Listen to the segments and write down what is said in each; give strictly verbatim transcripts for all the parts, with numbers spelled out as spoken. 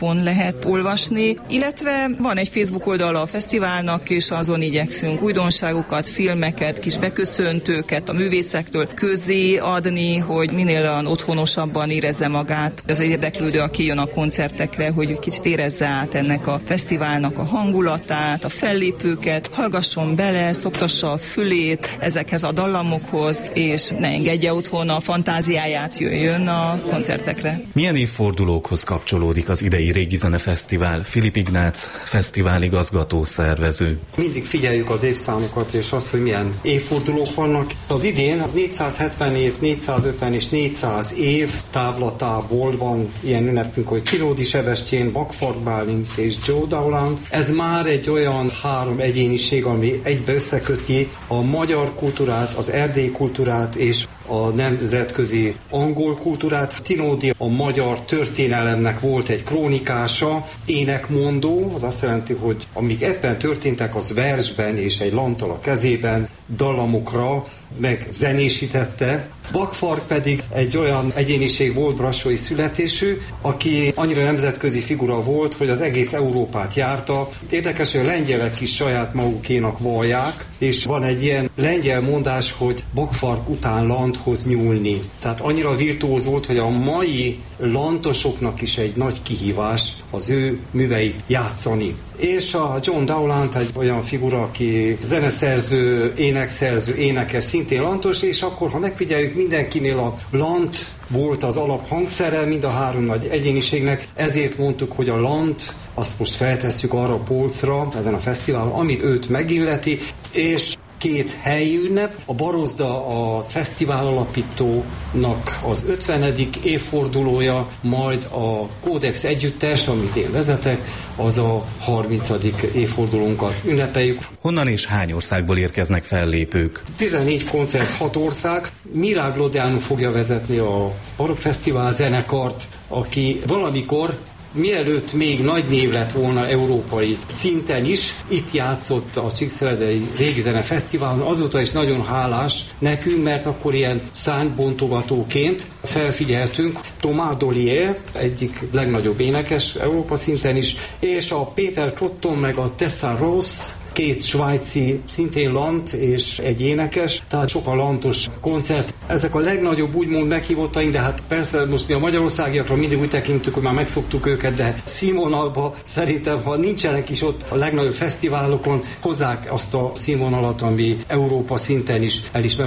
honlapon lehet olvasni, illetve van egy Facebook oldala a fesztiválnak, és azon igyekszünk újdonságokat, filmeket, kis beköszöntőket a művészektől közzé adni, hogy minél olyan otthonosabban érezze magát az érdeklődő, aki jön a koncertekre, hogy kicsit érezze át ennek a fesztiválnak a hangulatát, a fellépőket, hallgasson bele, szoktassa a fülét ezekhez a dallamokhoz, és ne engedje otthon a fantáziáját, jöjjön a koncertekre. Milyen évfordulókhoz kapcsolódik az idei Régi Zene Fesztivál? Filip Ignác, fesztivál-igazgató, szervező. Mindig figyeljük az évszámokat, és az, hogy milyen évfordulók vannak. Az idén az négyszázhetven év, négyszázötven és négyszáz év távlatából van ilyen ünnepünk, hogy Kinódi Sebestyén, Bakfark Bálint és Joe Dowland. Ez már egy olyan három egyéniség, ami egybe összeköti a magyar kultúrát, az erdélyi kultúrát és a nemzetközi angol kultúrát. Tinódi a magyar történelemnek volt egy krónikása, énekmondó, az azt jelenti, hogy amik ebben történtek, az versben és egy lanttal a kezében dallamokra meg zenésítette. Bakfark pedig egy olyan egyéniség volt, brassói születésű, aki annyira nemzetközi figura volt, hogy az egész Európát járta. Érdekes, hogy a lengyelek is saját magukénak vallják, és van egy ilyen lengyel mondás, hogy Bakfark után lanthoz nyúlni. Tehát annyira virtuóz volt, hogy a mai lantosoknak is egy nagy kihívás az ő műveit játszani. És a John Dowland egy olyan figura, aki zeneszerző, énekszerző, énekes, szintén lantos, és akkor, ha megfigyeljük, mindenkinél a lant volt az alaphangszere, mind a három nagy egyéniségnek, ezért mondtuk, hogy a lant, azt most feltesszük arra a polcra, ezen a fesztiválon, amit őt megilleti, és két helyi ünnep. A Barozda a fesztivál alapítónak az ötvenedik évfordulója, majd a Kódex együttes, amit én vezetek, az a harmincadik évfordulónkat ünnepeljük. Honnan és hány országból érkeznek fellépők? tizennégy koncert, hat ország. Mirák Lodiano fogja vezetni a Barokk Fesztivál zenekart, aki valamikor, mielőtt még nagy név lett volna európai szinten is, itt játszott a Csíkszeredai Régi Zene Fesztiválon, azóta is nagyon hálás nekünk, mert akkor ilyen szántbontogatóként felfigyeltünk. Thomas Dollier, egyik legnagyobb énekes Európa szinten is, és a Péter Klotton meg a Tessa Ross, két svájci, szintén lant és egy énekes, tehát sok a lantos koncert. Ezek a legnagyobb úgymond meghívottaink, de hát persze most mi a magyarországiakra mindig úgy tekintünk, hogy már megszoktuk őket, de színvonalba szerintem, ha nincsenek is ott a legnagyobb fesztiválokon, hozzák azt a színvonalat, ami Európa szinten is elismer.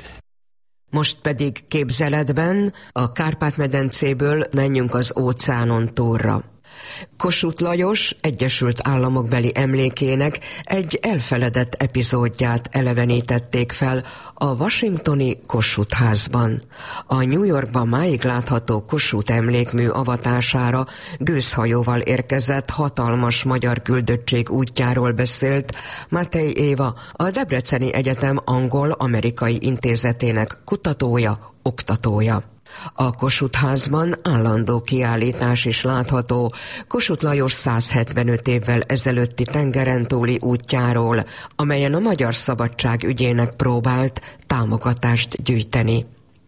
Most pedig képzeletben a Kárpát-medencéből menjünk az óceánon túlra. Kossuth Lajos Egyesült Államokbeli emlékének egy elfeledett epizódját elevenítették fel a washingtoni Kossuth házban. A New Yorkban máig látható Kossuth emlékmű avatására gőzhajóval érkezett hatalmas magyar küldöttség útjáról beszélt Máté Éva, a Debreceni Egyetem angol-amerikai intézetének kutatója, oktatója. A Kossuth házban állandó kiállítás is látható Kossuth Lajos százhetvenöt évvel ezelőtti tengeren túli útjáról, amelyen a magyar szabadság ügyének próbált támogatást gyűjteni.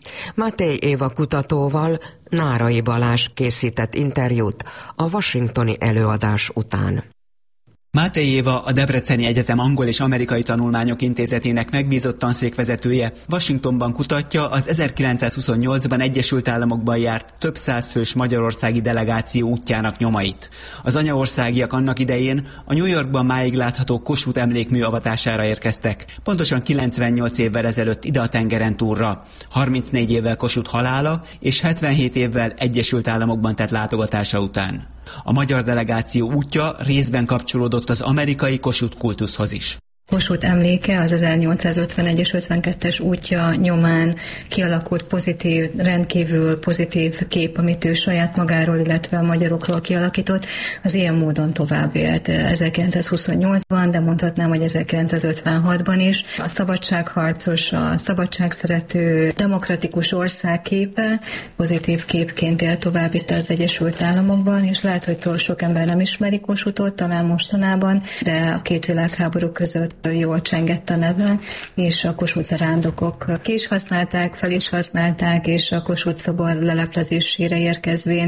Máté Éva kutatóval Nárai Balázs készített interjút a washingtoni előadás után. Máté Éva, a Debreceni Egyetem Angol és Amerikai Tanulmányok Intézetének megbízott tanszékvezetője, Washingtonban kutatja az ezerkilencszázhuszonnyolcban Egyesült Államokban járt több száz fős magyarországi delegáció útjának nyomait. Az anyaországiak annak idején a New Yorkban máig látható Kossuth emlékmű avatására érkeztek, pontosan kilencvennyolc évvel ezelőtt ide a tengeren túlra, harmincnégy évvel Kossuth halála és hetvenhét évvel Egyesült Államokban tett látogatása után. A magyar delegáció útja részben kapcsolódott az amerikai Kossuth kultuszhoz is. Kossuth emléke az ezernyolcszázötvenegy és ötvenkettes útja nyomán kialakult pozitív, rendkívül pozitív kép, amit ő saját magáról, illetve a magyarokról kialakított, az ilyen módon tovább élt ezerkilencszázhuszonnyolcban, de mondhatnám, hogy ezerkilencszázötvenhatban is. A szabadságharcos, a szabadságszerető, demokratikus ország képe pozitív képként él tovább itt az Egyesült Államokban, és lehet, hogy túl sok ember nem ismeri Kossuthot, talán mostanában, de a két világháború között jól csengett a neve, és a Kossuth zarándokok ki is használták, fel is használták, és a Kossuth szobor leleplezésére érkezvén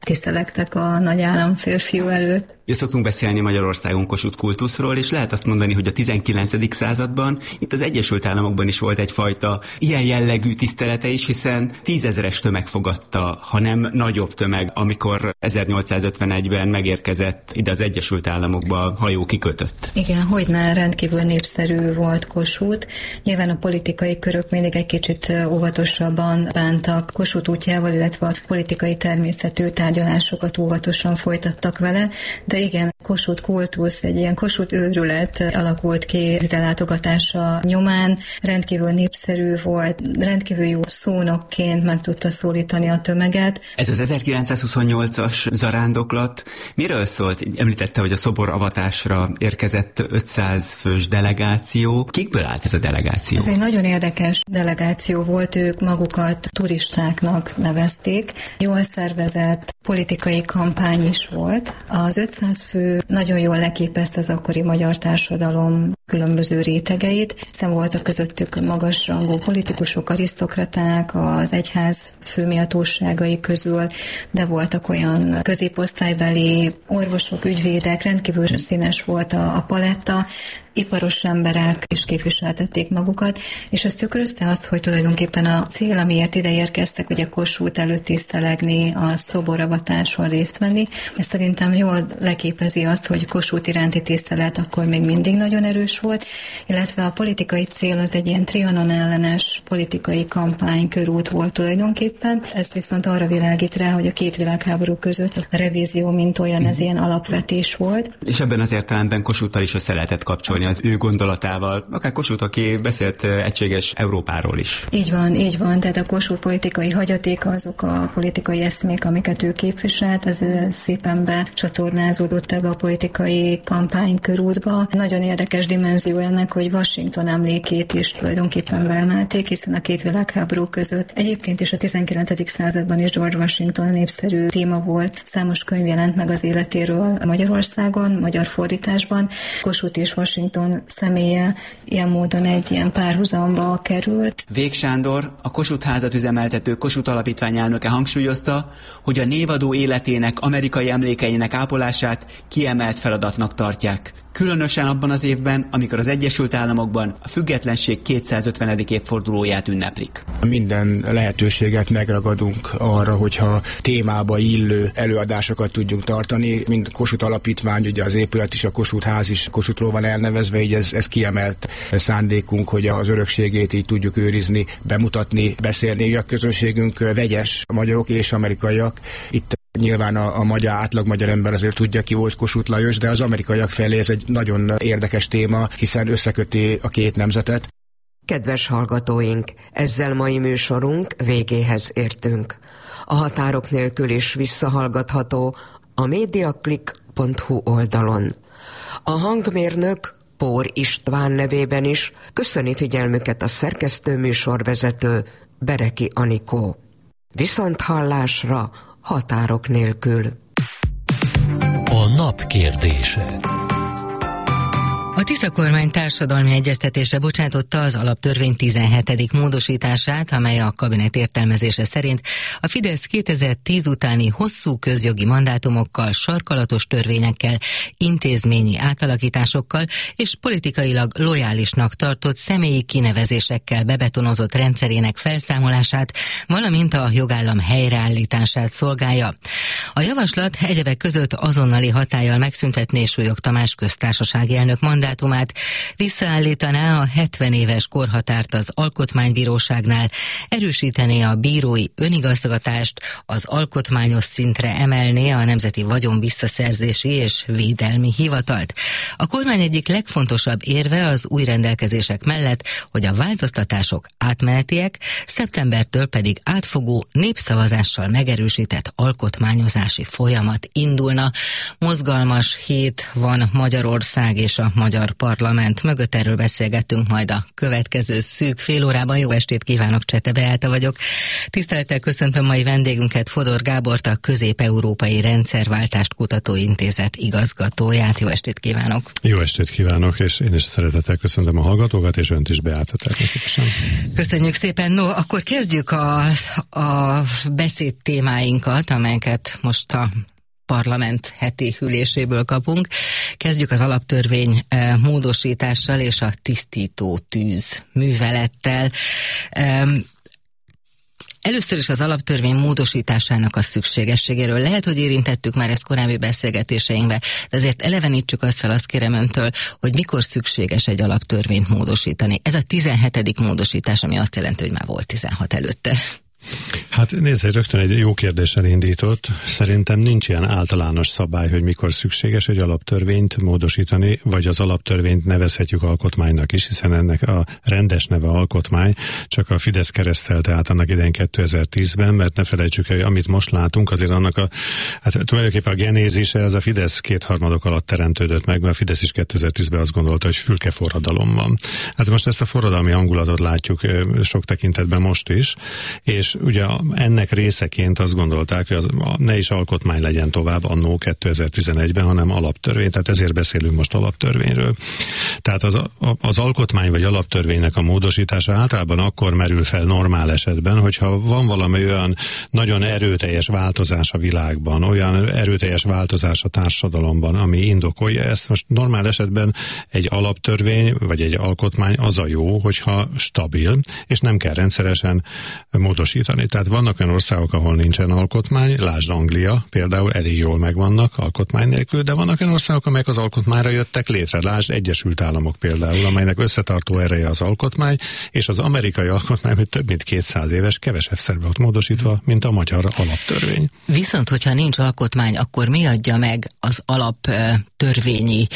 tisztelektek a nagy államférfiú előtt. Ugye szoktunk beszélni Magyarországon Kossuth kultuszról, és lehet azt mondani, hogy a tizenkilencedik században itt az Egyesült Államokban is volt egyfajta ilyen jellegű tisztelete is, hiszen tízezeres tömeg fogadta, hanem nagyobb tömeg, amikor ezernyolcszázötvenegyben megérkezett ide az Egyesült Államokba, hajó kikötött. Igen, hogyne, rendkívül népszerű volt Kossuth. Nyilván a politikai körök mindig egy kicsit óvatosabban bántak Kossuth útjával, illetve a politikai természetű tárgyalásokat óvatosan folytattak vele, de igen, Kossuth kultusz, egy ilyen Kossuth őrület alakult ki ide látogatása nyomán, rendkívül népszerű volt, rendkívül jó szónokként meg tudta szólítani a tömeget. Ez az ezerkilencszázhuszonnyolcas zarándoklat miről szólt? Említette, hogy a szobораvatásra érkezett ötszáz fős delegáció. Kikből állt ez a delegáció? Ez egy nagyon érdekes delegáció volt, ők magukat turistáknak nevezték. Jól szervezett politikai kampány is volt. Az ötszáz fő nagyon jól leképezte az akkori magyar társadalom különböző rétegeit, hiszen voltak közöttük magasrangú politikusok, arisztokraták, az egyház főméltóságai közül, de voltak olyan középosztálybeli orvosok, ügyvédek, rendkívül színes volt a, a paletta, iparos emberek is képviseltették magukat, és ez tükrözte azt, hogy tulajdonképpen a cél, amiért ide érkeztek, ugye Kossuth előtt tisztelegni, a szoboravatáson részt venni, ez szerintem jól leképezi azt, hogy Kossuth iránti tisztelet akkor még mindig nagyon erős volt, illetve a politikai cél az egy ilyen Trianon ellenes politikai kampány körút volt tulajdonképpen. Ez viszont arra világít rá, hogy a két világháború között a revízió, mint olyan, ez ilyen alapvetés volt. És ebben az értelemben Kossuthtal is össze lehetett kapcsolni az ő gondolatával, akár Kossuth, aki beszélt egységes Európáról is. Így van, így van, tehát a Kossuth politikai hagyatéka, azok a politikai eszmék, amiket ő képviselt, ez szépen becsatornázódott ebbe a politikai kampánykörútba. Nagyon érdekes dimenzió ennek, hogy Washington emlékét is tulajdonképpen beemelték, hiszen a két világháború között egyébként is a tizenkilencedik században is George Washington népszerű téma volt. Számos könyv jelent meg az életéről Magyarországon, magyar fordításban. Kossuth és Washington személye ilyen módon egy ilyen párhuzamba került. Vég Sándor, a Kossuth házat üzemeltető Kossuth Alapítvány elnöke hangsúlyozta, hogy a névadó életének, amerikai emlékeinek ápolását kiemelt feladatnak tartják. Különösen abban az évben, amikor az Egyesült Államokban a függetlenség kétszázötvenedik évfordulóját ünneplik. Minden lehetőséget megragadunk arra, hogyha témába illő előadásokat tudjunk tartani, mint Kossuth Alapítvány, ugye az épület is, a Kossuth ház is Kossuthról van elnevezve, így ez, ez kiemelt szándékunk, hogy az örökségét így tudjuk őrizni, bemutatni, beszélni. A közönségünk vegyes, magyarok és amerikaiak. Itt nyilván a, a magyar, átlag magyar ember azért tudja, ki volt Kossuth Lajos, de az amerikaiak felé ez egy nagyon érdekes téma, hiszen összeköti a két nemzetet. Kedves hallgatóink, ezzel mai műsorunk végéhez értünk. A határok nélkül is visszahallgatható a mediaclick pont hu oldalon. A hangmérnök Pór István nevében is köszöni figyelmüket a szerkesztő műsorvezető Bereki Anikó. Viszont hallásra határok nélkül. A nap kérdése. A Tisza kormány társadalmi egyeztetésre bocsátotta az alaptörvény tizenhetedik módosítását, amely a kabinet értelmezése szerint a Fidesz kétezer-tíz utáni hosszú közjogi mandátumokkal, sarkalatos törvényekkel, intézményi átalakításokkal és politikailag lojálisnak tartott személyi kinevezésekkel bebetonozott rendszerének felszámolását, valamint a jogállam helyreállítását szolgálja. A javaslat egyebek között azonnali hatállyal megszüntetné Súlyog Tamás köztársasági elnök mandátumát, visszaállítaná a hetven éves korhatárt az Alkotmánybíróságnál, erősítené a bírói önigazgatást, az alkotmányos szintre emelné a Nemzeti Vagyon Visszaszerzési és Védelmi Hivatalt. A kormány egyik legfontosabb érve az új rendelkezések mellett, hogy a változtatások átmenetiek, szeptembertől pedig átfogó népszavazással megerősített alkotmányozási folyamat indulna. Mozgalmas hét van Magyarország és a magyar magyar parlament mögött. Erről beszélgettünk majd a következő szűk fél órában. Jó estét kívánok, Csete Beáta vagyok. Tisztelettel köszöntöm mai vendégünket, Fodor Gábort, a Közép-Európai Rendszerváltást Kutató Intézet igazgatóját. Jó estét kívánok! Jó estét kívánok, és én is szeretettel köszöntöm a hallgatókat, és önt is, Beáta, természetesen. Köszönjük szépen! No, akkor kezdjük a, a beszéd témáinkat, amelyeket most a parlament heti üléséből kapunk. Kezdjük az alaptörvény módosítással és a tisztító tűz művelettel. Először is az alaptörvény módosításának a szükségességéről. Lehet, hogy érintettük már ezt korábbi beszélgetéseinkbe, de azért elevenítsük azt fel, azt kérem öntől, hogy mikor szükséges egy alaptörvényt módosítani. Ez a tizenhetedik módosítás, ami azt jelenti, hogy már volt tizenhat előtte. Hát nézd, rögtön egy jó kérdéssel indított. Szerintem nincs ilyen általános szabály, hogy mikor szükséges egy alaptörvényt módosítani, vagy az alaptörvényt nevezhetjük alkotmánynak is, hiszen ennek a rendes neve alkotmány, csak a Fidesz keresztelte át annak idején kétezer-tízben, mert ne felejtsük el, hogy amit most látunk, azért annak a, hát tulajdonképpen a genézise az a Fidesz kétharmadok alatt teremtődött meg, mert a Fidesz is kétezer-tízben azt gondolta, hogy fülkeforradalom van. Hát most ezt a forradalmi hangulatot látjuk sok tekintetben most is, és ugye ennek részeként azt gondolták, hogy az, ne is alkotmány legyen tovább annó kétezer-tizenegyben, hanem alaptörvény, tehát ezért beszélünk most alaptörvényről. Tehát az, az alkotmány vagy alaptörvénynek a módosítása általában akkor merül fel normál esetben, hogyha van valami olyan nagyon erőteljes változás a világban, olyan erőteljes változás a társadalomban, ami indokolja ezt. Most normál esetben egy alaptörvény vagy egy alkotmány az a jó, hogyha stabil, és nem kell rendszeresen módosítani. Tehát vannak olyan országok, ahol nincsen alkotmány, lásd Anglia, például elég jól megvannak alkotmány nélkül, de vannak olyan országok, amelyek az alkotmányra jöttek létre, lásd Egyesült Államok például, amelynek összetartó ereje az alkotmány, és az amerikai alkotmány, hogy több mint kétszáz éves, kevesebb szer volt módosítva, mint a magyar alaptörvény. Viszont, hogyha nincs alkotmány, akkor mi adja meg az alaptörvényi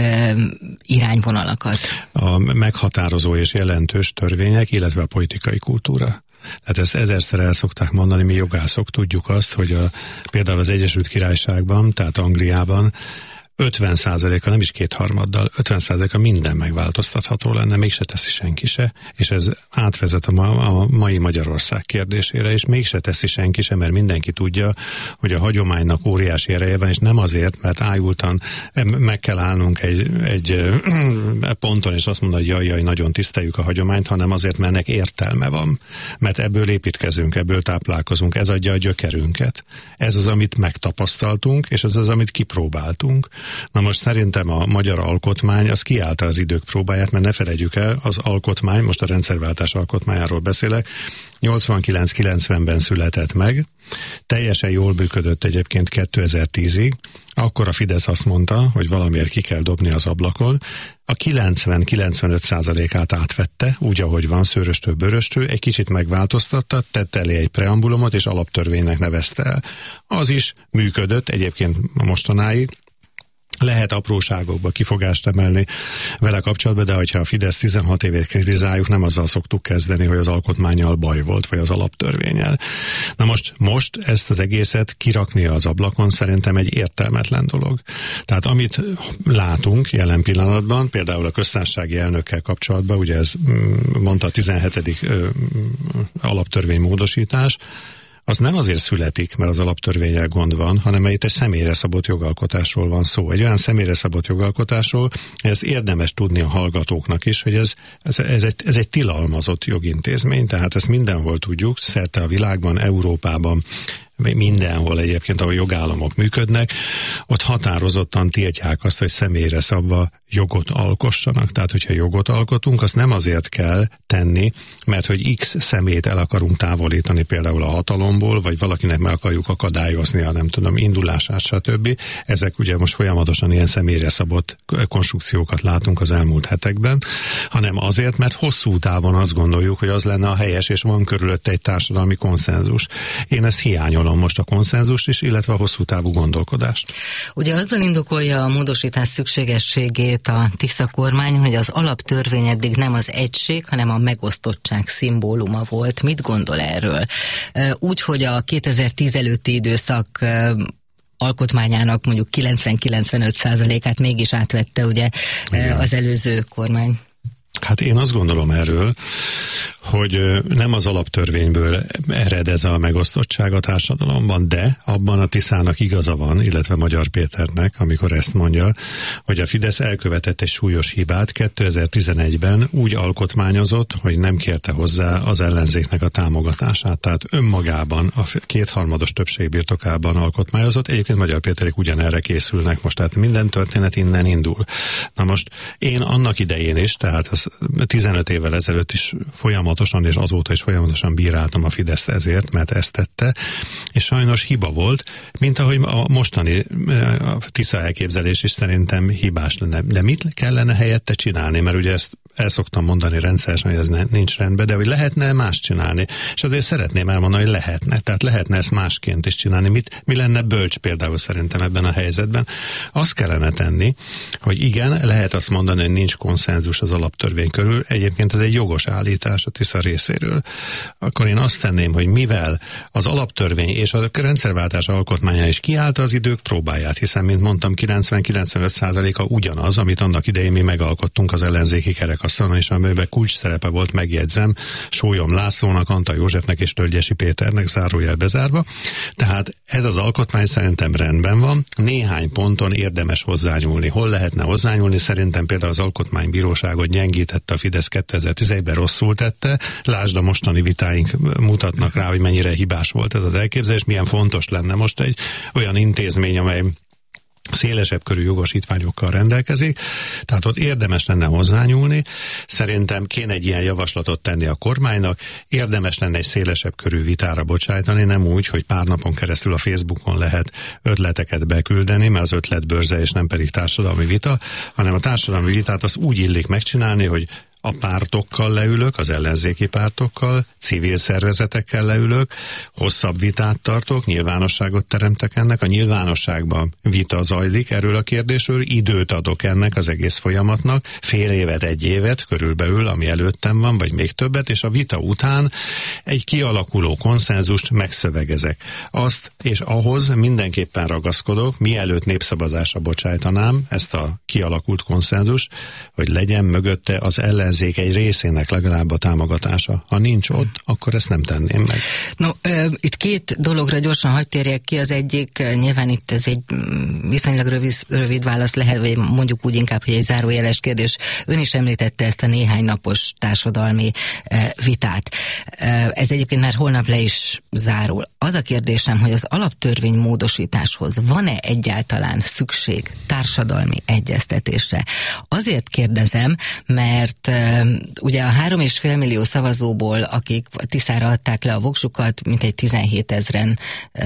irányvonalakat? A meghatározó és jelentős törvények, illetve a politikai kultúra. Tehát ezt ezerszer el szokták mondani, mi jogászok tudjuk azt, hogy a, például az Egyesült Királyságban, tehát Angliában ötven százaléka, nem is kétharmaddal, ötven százaléka minden megváltoztatható lenne, mégse teszi senki se, és ez átvezet a, ma, a mai Magyarország kérdésére, és mégse teszi senki se, mert mindenki tudja, hogy a hagyománynak óriási ereje van, és nem azért, mert ájultan meg kell állnunk egy, egy ponton, és azt mondani, hogy jaj, jaj, nagyon tiszteljük a hagyományt, hanem azért, mert ennek értelme van. Mert ebből építkezünk, ebből táplálkozunk, ez adja a gyökerünket. Ez az, amit megtapasztaltunk, és ez az, amit kipróbáltunk. Na most szerintem a magyar alkotmány az kiállta az idők próbáját, mert ne felejtjük el, az alkotmány, most a rendszerváltás alkotmányáról beszélek, nyolcvankilenc-kilencvenben született meg, teljesen jól működött egyébként kétezer-tízig, akkor a Fidesz azt mondta, hogy valamiért ki kell dobni az ablakon, a kilencven-kilencvenöt százalékát átvette, úgy, ahogy van, szőröstől, bőröstől, egy kicsit megváltoztatta, tett elé egy preambulumot, és alaptörvénynek nevezte el. Az is működött egyébként mostanáig. Lehet apróságokba kifogást emelni vele kapcsolatban, de hogyha a Fidesz tizenhat évét kritizáljuk, nem azzal szoktuk kezdeni, hogy az alkotmánnyal baj volt, vagy az alaptörvénnyel. Na most, most ezt az egészet kirakni az ablakon szerintem egy értelmetlen dolog. Tehát amit látunk jelen pillanatban, például a köztársasági elnökkel kapcsolatban, ugye ez mondta a tizenhetedik alaptörvény módosítás, az nem azért születik, mert az alaptörvénnyel gond van, hanem mert itt egy személyre szabott jogalkotásról van szó. Egy olyan személyre szabott jogalkotásról, hogy ezt érdemes tudni a hallgatóknak is, hogy ez, ez, ez, egy, ez egy tilalmazott jogintézmény, tehát ezt mindenhol tudjuk, szerte a világban, Európában, mindenhol egyébként, ahol jogállamok működnek, ott határozottan tiltják azt, hogy személyre szabva jogot alkossanak. Tehát, hogyha jogot alkotunk, azt nem azért kell tenni, mert hogy X szemét el akarunk távolítani például a hatalomból, vagy valakinek meg akarjuk akadályozni a nem tudom, indulását, stb. Ezek ugye most folyamatosan ilyen személyre szabott konstrukciókat látunk az elmúlt hetekben, hanem azért, mert hosszú távon azt gondoljuk, hogy az lenne a helyes, és van körülötte egy társadalmi konszenzus. Én ezt hiányolom most a konszenzust is, illetve a hosszú távú gondolkodást. Ugye azzal indokolja a módosítás szükségességét a Tisza kormány, hogy az alaptörvény eddig nem az egység, hanem a megosztottság szimbóluma volt. Mit gondol erről? Úgy, hogy a kétezer-tíz előtti időszak alkotmányának mondjuk kilencven-kilencvenöt százalékát mégis átvette ugye igen. az előző kormány. Hát én azt gondolom erről, hogy nem az alaptörvényből ered ez a megosztottság a társadalomban, de abban a Tiszának igaza van, illetve Magyar Péternek, amikor ezt mondja, hogy a Fidesz elkövetett egy súlyos hibát, kétezer-tizenegyben úgy alkotmányozott, hogy nem kérte hozzá az ellenzéknek a támogatását. Tehát önmagában a kétharmados többség birtokában alkotmányozott. Egyébként Magyar Péterék ugyanerre készülnek most, tehát minden történet innen indul. Na most én annak idején is, tehát az tizenöt évvel ezelőtt is folyamatosan, és azóta is folyamatosan bíráltam a Fideszt ezért, mert ezt tette, és sajnos hiba volt, mint ahogy a mostani a Tisza elképzelés is szerintem hibás lenne. De mit kellene helyette csinálni? Mert ugye ezt el szoktam mondani rendszeresen, hogy ez ne, nincs rendben, de hogy lehetne más csinálni. És azért szeretném elmondani, hogy lehetne. Tehát lehetne ezt másként is csinálni. Mit, mi lenne bölcs például szerintem ebben a helyzetben? Azt kellene tenni, hogy igen, lehet azt mondani, hogy nincs konszenzus az alaptörvény körül. Egyébként ez egy jogos állítás a Tisza részéről. Akkor én azt tenném, hogy mivel az alaptörvény és a rendszerváltás alkotmánya is kiállta az idők próbáját, hiszen, mint mondtam, kilencven-kilencvenöt százaléka ugyanaz, amit annak idején mi megalkottunk az ellenzéki kerekasztalon, és amiben kulcs szerepe volt, megjegyzem, Sólyom Lászlónak, Antal Józsefnek és Tölgyesi Péternek, zárójel bezárva. Tehát ez az alkotmány szerintem rendben van. Néhány ponton érdemes hozzányúlni. Hol lehetne hozzányúlni? Szerintem például az Alkotmánybíróságot gyengítette a Fidesz kétezer-tizenegyben, rosszul tette. Lásd, a mostani vitáink mutatnak rá, hogy mennyire hibás volt ez az elképzelés, milyen fontos lenne most egy olyan intézmény, amely szélesebb körű jogosítványokkal rendelkezik, tehát ott érdemes lenne hozzányúlni. Szerintem kéne egy ilyen javaslatot tenni a kormánynak, érdemes lenne egy szélesebb körű vitára bocsájtani, nem úgy, hogy pár napon keresztül a Facebookon lehet ötleteket beküldeni, mert az ötletbörze és nem pedig társadalmi vita, hanem a társadalmi vitát az úgy illik megcsinálni, hogy a pártokkal leülök, az ellenzéki pártokkal, civil szervezetekkel leülök, hosszabb vitát tartok, nyilvánosságot teremtek ennek, a nyilvánosságban vita zajlik erről a kérdésről, időt adok ennek az egész folyamatnak, fél évet, egy évet körülbelül, ami előttem van, vagy még többet, és a vita után egy kialakuló konszenzust megszövegezek. Azt és ahhoz mindenképpen ragaszkodok, mielőtt népszavazásra bocsájtanám ezt a kialakult konszenzust, hogy legyen mögötte az ellen ellenzék egy részének legalább a támogatása. Ha nincs ott, akkor ezt nem tenném meg. No, ö, itt két dologra gyorsan hadd térjek ki. Az egyik, nyilván itt ez egy viszonylag rövid, rövid válasz lehet, vagy mondjuk úgy inkább, hogy egy zárójeles kérdés. Ön is említette ezt a néhány napos társadalmi e, vitát. E, ez egyébként már holnap le is zárul. Az a kérdésem, hogy az alaptörvény módosításhoz van-e egyáltalán szükség társadalmi egyeztetésre? Azért kérdezem, mert ugye a három és fél millió szavazóból, akik Tiszára adták le a voksukat, mintegy tizenhét ezren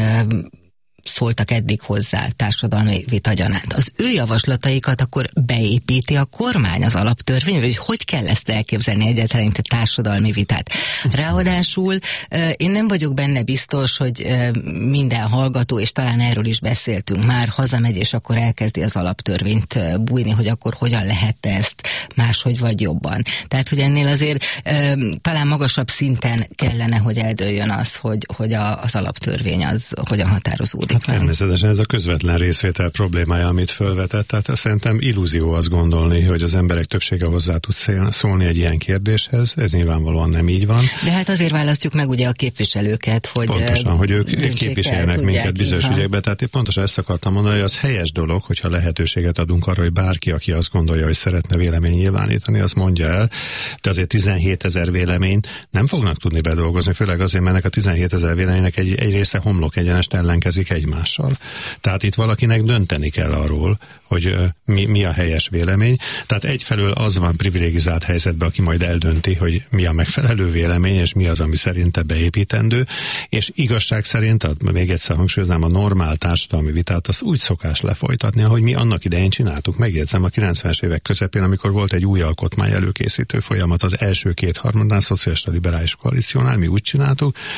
szóltak eddig hozzá társadalmi vita gyanánt. Az ő javaslataikat akkor beépíti a kormány az alaptörvény, hogy hogy kell ezt elképzelni egyáltalán a társadalmi vitát. Ráadásul én nem vagyok benne biztos, hogy minden hallgató, és talán erről is beszéltünk már, hazamegy, és akkor elkezdi az alaptörvényt bújni, hogy akkor hogyan lehet ezt máshogy vagy jobban. Tehát, hogy ennél azért talán magasabb szinten kellene, hogy eldőljön az, hogy, hogy a, az alaptörvény az hogyan határozódik. Hát természetesen ez a közvetlen részvétel problémája, amit felvetett. Tehát szerintem illúzió azt gondolni, hogy az emberek többsége hozzá tud szólni egy ilyen kérdéshez. Ez nyilvánvalóan nem így van. De hát azért választjuk meg ugye a képviselőket, hogy pontosan, hogy ők képviseljenek minket bizonyos ügyekben. Tehát én pontosan ezt akartam mondani, hogy az helyes dolog, hogyha lehetőséget adunk arra, hogy bárki, aki azt gondolja, hogy szeretne vélemény nyilvánítani, azt mondja el. De azért tizenhét ezer véleményt nem fognak tudni bedolgozni, főleg azért, mert ennek a tizenhét ezer véleménynek egy, egy része homlok egyenest ellenkezik egymással. Tehát itt valakinek dönteni kell arról, hogy mi, mi a helyes vélemény. Tehát egyfelől az van privilegizált helyzetben, aki majd eldönti, hogy mi a megfelelő vélemény, és mi az, ami szerinte beépítendő, és igazság szerint, még egyszer hangsúlyoznám, a normál társadalmi vitát az úgy szokás lefolytatni, ahogy mi annak idején csináltuk. Megjegyzem, a kilencvenes évek közepén, amikor volt egy új alkotmány előkészítő folyamat az első két harmadnál, szocialista liberális koalíciónál, mi úgy csináltuk,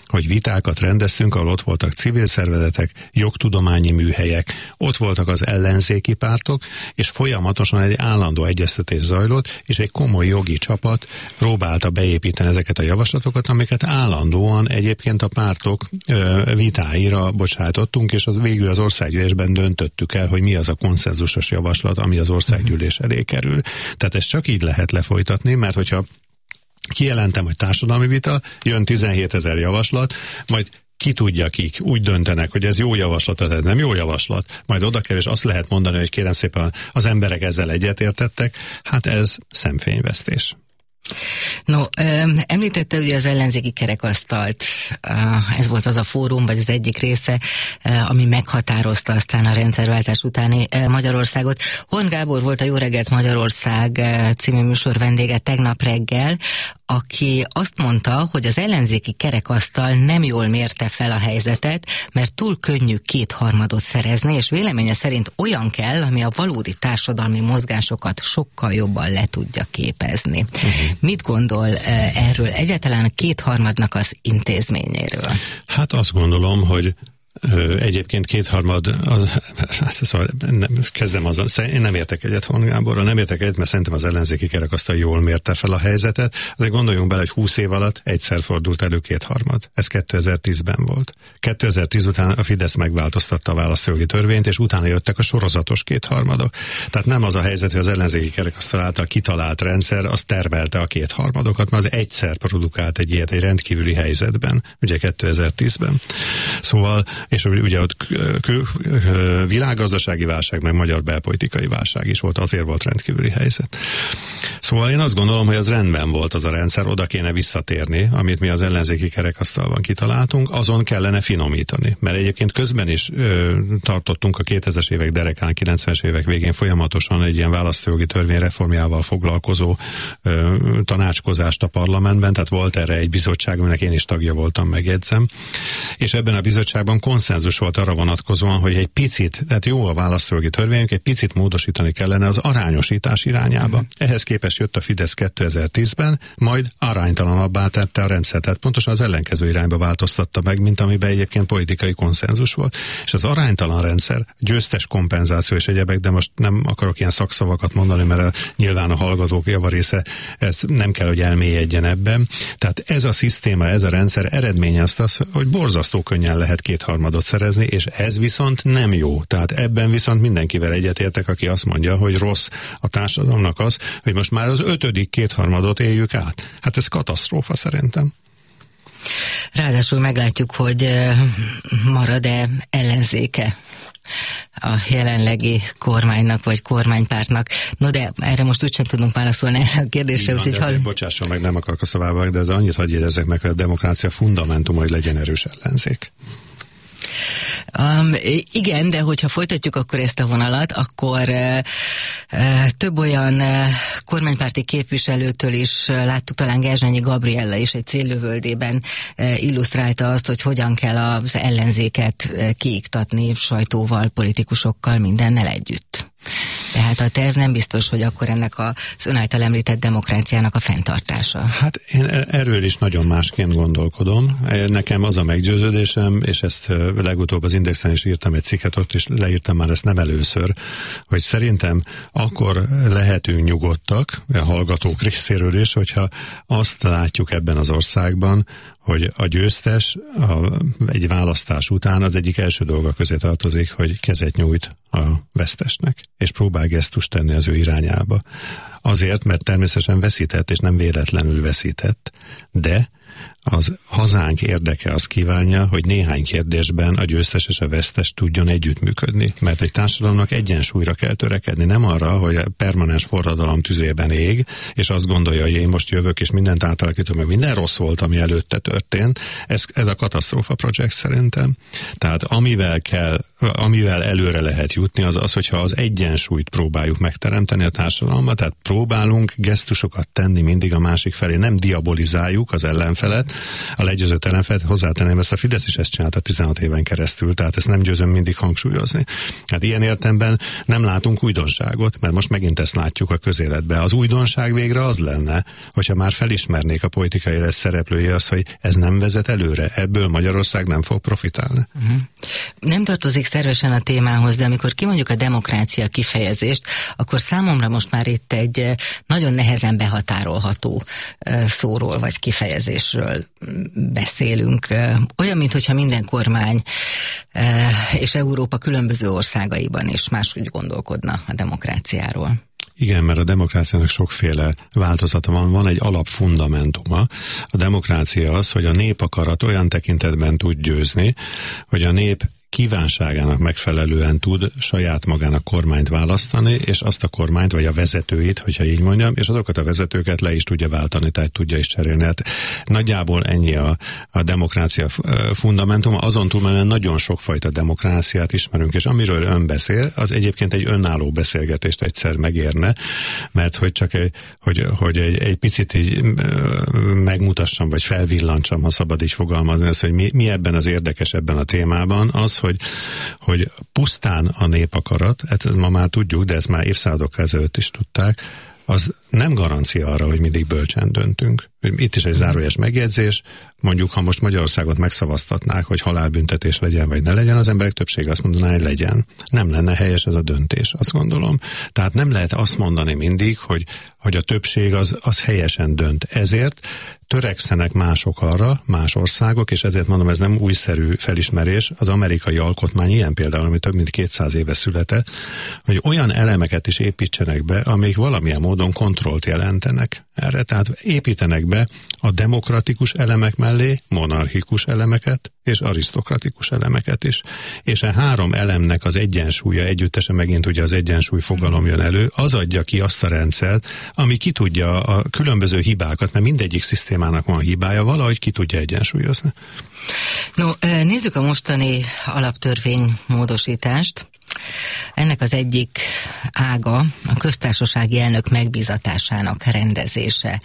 hogy vitákat rendeztünk, ahol ott voltak civil szervezetek, jogtudományi műhelyek, ott voltak az ellenzéki pártok, és folyamatosan egy állandó egyeztetés zajlott, és egy komoly jogi csapat próbálta beépíteni ezeket a javaslatokat, amiket állandóan egyébként a pártok ö, vitáira bocsátottunk, és az végül az országgyűlésben döntöttük el, hogy mi az a konszenzusos javaslat, ami az országgyűlés elé kerül. Tehát ezt csak így lehet lefolytatni, mert hogyha kijelentem, hogy társadalmi vita, jön tizenhétezer javaslat, majd ki tudja kik, úgy döntenek, hogy ez jó javaslat, ez nem jó javaslat, majd oda kell, és azt lehet mondani, hogy kérem szépen az emberek ezzel egyetértettek, hát ez szemfényvesztés. No, említette ugye az ellenzéki kerekasztalt, ez volt az a fórum, vagy az egyik része, ami meghatározta aztán a rendszerváltás utáni Magyarországot. Horn Gábor volt a Jó reggelt Magyarország című műsor vendége tegnap reggel, aki azt mondta, hogy az ellenzéki kerekasztal nem jól mérte fel a helyzetet, mert túl könnyű kétharmadot szerezni, és véleménye szerint olyan kell, ami a valódi társadalmi mozgásokat sokkal jobban le tudja képezni. Uh-huh. Mit gondol erről, egyáltalán a kétharmadnak az intézményéről? Hát azt gondolom, hogy egyébként kétharmad, az, szóval nem, kezdem azzal, én nem értek egyet Horn Gáborral, nem értek egyet, mert szerintem az ellenzéki kerekasztal jól mérte fel a helyzetet. Azért gondoljunk bele, hogy húsz év alatt egyszer fordult elő kétharmad. Ez kétezer-tízben volt. kétezer-tíz után a Fidesz megváltoztatta a választójogi törvényt, és utána jöttek a sorozatos kétharmadok. Tehát nem az a helyzet, hogy az ellenzéki kerekasztal által kitalált rendszer, az termelte a kétharmadokat, mert az egyszer produkált egy ilyet egy rendkívüli helyzetben, ugye kétezer-tízben. Szóval és ugye ott világgazdasági válság, meg magyar belpolitikai válság is volt, azért volt rendkívüli helyzet. Szóval én azt gondolom, hogy az rendben volt az a rendszer, oda kéne visszatérni, amit mi az ellenzéki kerekasztalban kitaláltunk, azon kellene finomítani. Mert egyébként közben is ö, tartottunk a kétezres évek derekán, kilencvenes évek végén folyamatosan egy ilyen választójogi törvény reformjával foglalkozó ö, tanácskozást a parlamentben, tehát volt erre egy bizottság, aminek én is tagja voltam, megjegyzem. És ebben a bizottságban konszenzus volt arra vonatkozóan, hogy egy picit, tehát jó a választójogi törvényünk, egy picit módosítani kellene az arányosítás irányába. Uh-huh. Ehhez képest jött a Fidesz kétezer-tízben, majd aránytalanabbá tette a rendszert, tehát pontosan az ellenkező irányba változtatta meg, mint amiben egyébként politikai konszenzus volt. És az aránytalan rendszer, győztes kompenzáció és egyebek, de most nem akarok ilyen szakszavakat mondani, mert a, nyilván a hallgatók javarésze ez nem kell, hogy elmélyedjen ebben. Tehát ez a szisztéma, ez a rendszer eredményezte azt, hogy borzasztó könnyen lehet kétharmadot szerezni, és ez viszont nem jó. Tehát ebben viszont mindenkivel egyetértek, aki azt mondja, hogy rossz a társadalomnak az, hogy most már az ötödik kétharmadot éljük át. Hát ez katasztrófa szerintem. Ráadásul meglátjuk, hogy marad-e ellenzéke a jelenlegi kormánynak, vagy kormánypártnak. No de erre most úgysem tudunk válaszolni erre a kérdésre. Van, de hall... bocsásson meg, nem akarok a szavába, de annyit hadd jegyezzek meg, hogy a demokrácia fundamentum, hogy legyen erős ellenzék. Um, igen, de hogyha folytatjuk akkor ezt a vonalat, akkor uh, uh, több olyan uh, kormánypárti képviselőtől is uh, láttuk, talán Gerzsányi Gabriella is egy céllövöldében uh, illusztrálta azt, hogy hogyan kell az ellenzéket uh, kiiktatni sajtóval, politikusokkal, mindennel együtt. Tehát a terv nem biztos, hogy akkor ennek az ön által említett demokráciának a fenntartása. Hát én erről is nagyon másként gondolkodom. Nekem az a meggyőződésem, és ezt legutóbb az Indexen is írtam egy cikket, ott is leírtam már ezt nem először, hogy szerintem akkor lehetünk nyugodtak, a hallgatók részéről is, hogyha azt látjuk ebben az országban, hogy a győztes a, egy választás után az egyik első dolga közé tartozik, hogy kezet nyújt a vesztesnek, és próbál gesztust tenni az ő irányába. Azért, mert természetesen veszített, és nem véletlenül veszített, de az hazánk érdeke azt kívánja, hogy néhány kérdésben a győztes és a vesztes tudjon együttműködni. Mert egy társadalomnak egyensúlyra kell törekedni, nem arra, hogy a permanens forradalom tüzében ég, és azt gondolja, hogy én most jövök, és mindent átalakítom, meg minden rossz volt, ami előtte történt. Ez, ez a katasztrófa projekt szerintem. Tehát amivel kell amivel előre lehet jutni, az az, hogyha az egyensúlyt próbáljuk megteremteni a társadalomban, tehát próbálunk gesztusokat tenni mindig a másik felé, nem diabolizáljuk az ellenfelet, a legyőzött ellenfelet, hozzátenném, ezt a Fidesz is ezt csinálta tizenhat éven keresztül, tehát ezt nem győzöm mindig hangsúlyozni. Hát ilyen értelemben nem látunk újdonságot, mert most megint ezt látjuk a közéletben. Az újdonság végre az lenne, hogyha már felismernék a politikai élet szereplői az, hogy ez nem vezet előre, ebből Magyarország nem fog profitálni. Uh-huh. Nem tartozik szervesen a témához, de amikor kimondjuk a demokrácia kifejezést, akkor számomra most már itt egy nagyon nehezen behatárolható szóról vagy kifejezésről beszélünk. Olyan, mintha minden kormány és Európa különböző országaiban is máshogy gondolkodna a demokráciáról. Igen, mert a demokráciának sokféle változata van, van egy alapfundamentuma. A demokrácia az, hogy a népakarat olyan tekintetben tud győzni, hogy a nép kívánságának megfelelően tud saját magának kormányt választani, és azt a kormányt, vagy a vezetőit, hogyha így mondjam, és azokat a vezetőket le is tudja váltani, tehát tudja is cserélni. Hát nagyjából ennyi a, a demokrácia fundamentuma, azon túlmenően nagyon sokfajta demokráciát ismerünk, és amiről ön beszél, az egyébként egy önálló beszélgetést egyszer megérne, mert hogy csak egy, hogy, hogy egy, egy picit így megmutassam, vagy felvillantsam, ha szabad így fogalmazni, az, hogy mi, mi ebben az érdekes ebben a témában, az, hogy, hogy pusztán a népakarat, ezt ma már tudjuk, de ezt már évszázadok ezelőtt is tudták, az nem garancia arra, hogy mindig bölcsen döntünk. Itt is egy zárójeles megjegyzés, mondjuk, ha most Magyarországot megszavaztatnák, hogy halálbüntetés legyen, vagy ne legyen, az emberek többsége azt mondaná, hogy legyen. Nem lenne helyes ez a döntés, azt gondolom. Tehát nem lehet azt mondani mindig, hogy, hogy a többség az, az helyesen dönt. Ezért törekszenek mások arra, más országok, és ezért mondom, ez nem újszerű felismerés, az amerikai alkotmány ilyen például, ami több mint kétszáz éve született, hogy olyan elemeket is építsenek be, amik valamilyen módon kontrollt jelentenek erre. Tehát építenek be a demokratikus elemek mellé monarchikus elemeket és arisztokratikus elemeket is. És a három elemnek az egyensúlya együttesen, megint ugye az egyensúly fogalom jön elő, az adja ki azt a rendszert, ami ki tudja a különböző hibákat, mert mindegyik szisztémának van hibája, valahogy ki tudja egyensúlyozni. No, nézzük a mostani alaptörvény módosítást. Ennek az egyik ága a köztársasági elnök megbízatásának rendezése.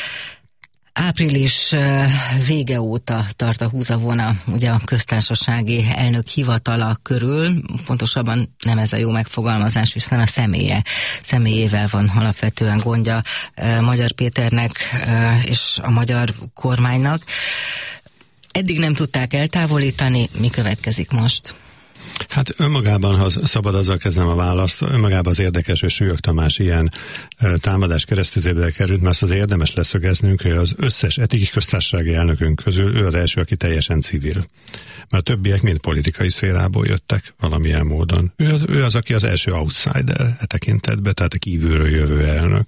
Április vége óta tart a húzavona ugye a köztársasági elnök hivatala körül, pontosabban nem ez a jó megfogalmazás, hiszen a személye, személyével van alapvetően gondja Magyar Péternek és a magyar kormánynak. Eddig nem tudták eltávolítani, mi következik most? Hát önmagában, ha szabad, azzal kezdem a választ, önmagában az érdekes, hogy Súlyog Tamás ilyen támadás keresztüzébe került, mert azt az érdemes leszögeznünk, hogy az összes etiki köztársasági elnökünk közül ő az első, aki teljesen civil. Mert a többiek mind politikai szférából jöttek valamilyen módon. Ő az, ő az aki az első outsider e tekintetben, tehát a kívülről jövő elnök.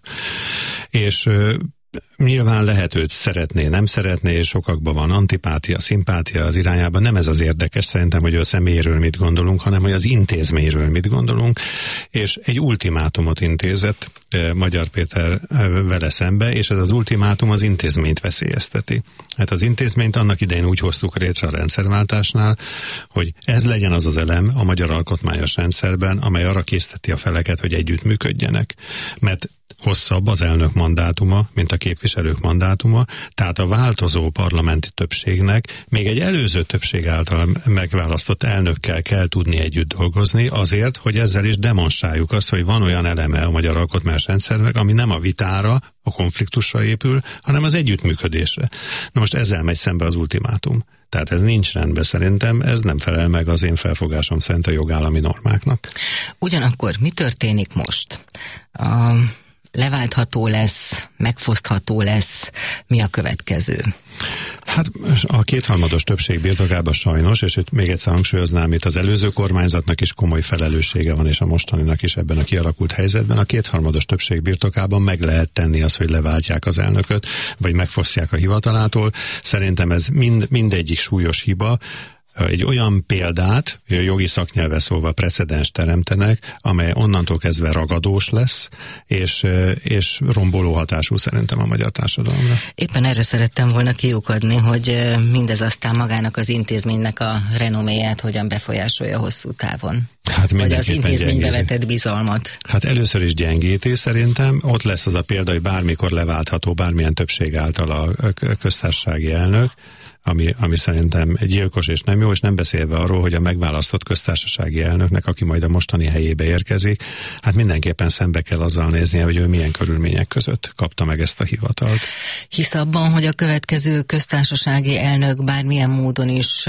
És nyilván lehet őt szeretné, nem szeretné, és sokakban van antipátia, szimpátia az irányában. Nem ez az érdekes szerintem, hogy a személyről mit gondolunk, hanem hogy az intézményről mit gondolunk, és egy ultimátumot intézett eh, Magyar Péter eh, vele szembe, és ez az ultimátum az intézményt veszélyezteti. Hát az intézményt annak idején úgy hoztuk létre a rendszerváltásnál, hogy ez legyen az az elem a magyar alkotmányos rendszerben, amely arra készteti a feleket, hogy együttműködjenek. Mert hosszabb az elnök mandátuma, mint a képviselők mandátuma, tehát a változó parlamenti többségnek még egy előző többség által megválasztott elnökkel kell tudni együtt dolgozni, azért, hogy ezzel is demonstráljuk azt, hogy van olyan eleme a magyar alkotmányos rendszernek, ami nem a vitára, a konfliktusra épül, hanem az együttműködésre. Na most ezzel megy szembe az ultimátum. Tehát ez nincs rendben szerintem, ez nem felel meg az én felfogásom szerint a jogállami normáknak. Ugyanakkor mi történik most? Um... leváltható lesz, megfosztható lesz, mi a következő? Hát a kétharmados többség birtokában sajnos, és itt még egyszer hangsúlyoznám, itt az előző kormányzatnak is komoly felelőssége van, és a mostaninak is ebben a kialakult helyzetben. A kétharmados többség birtokában meg lehet tenni azt, hogy leváltják az elnököt, vagy megfosztják a hivatalától. Szerintem ez mind, mindegyik súlyos hiba. egy olyan példát, jogi szaknyelve szólva precedens teremtenek, amely onnantól kezdve ragadós lesz, és, és romboló hatású szerintem a magyar társadalomra. Éppen erre szerettem volna kiukadni, hogy mindez aztán magának az intézménynek a renoméját hogyan befolyásolja hosszú távon. Hát vagy az intézménybe vetett bizalmat. Hát először is gyengíti szerintem. Ott lesz az a példa, hogy bármikor leváltható bármilyen többség által a köztársasági elnök, ami, ami szerintem gyilkos és nem jó, és nem beszélve arról, hogy a megválasztott köztársasági elnöknek, aki majd a mostani helyébe érkezik, hát mindenképpen szembe kell azzal néznie, hogy ő milyen körülmények között kapta meg ezt a hivatalt. Hisz abban, hogy a következő köztársasági elnök bármilyen módon is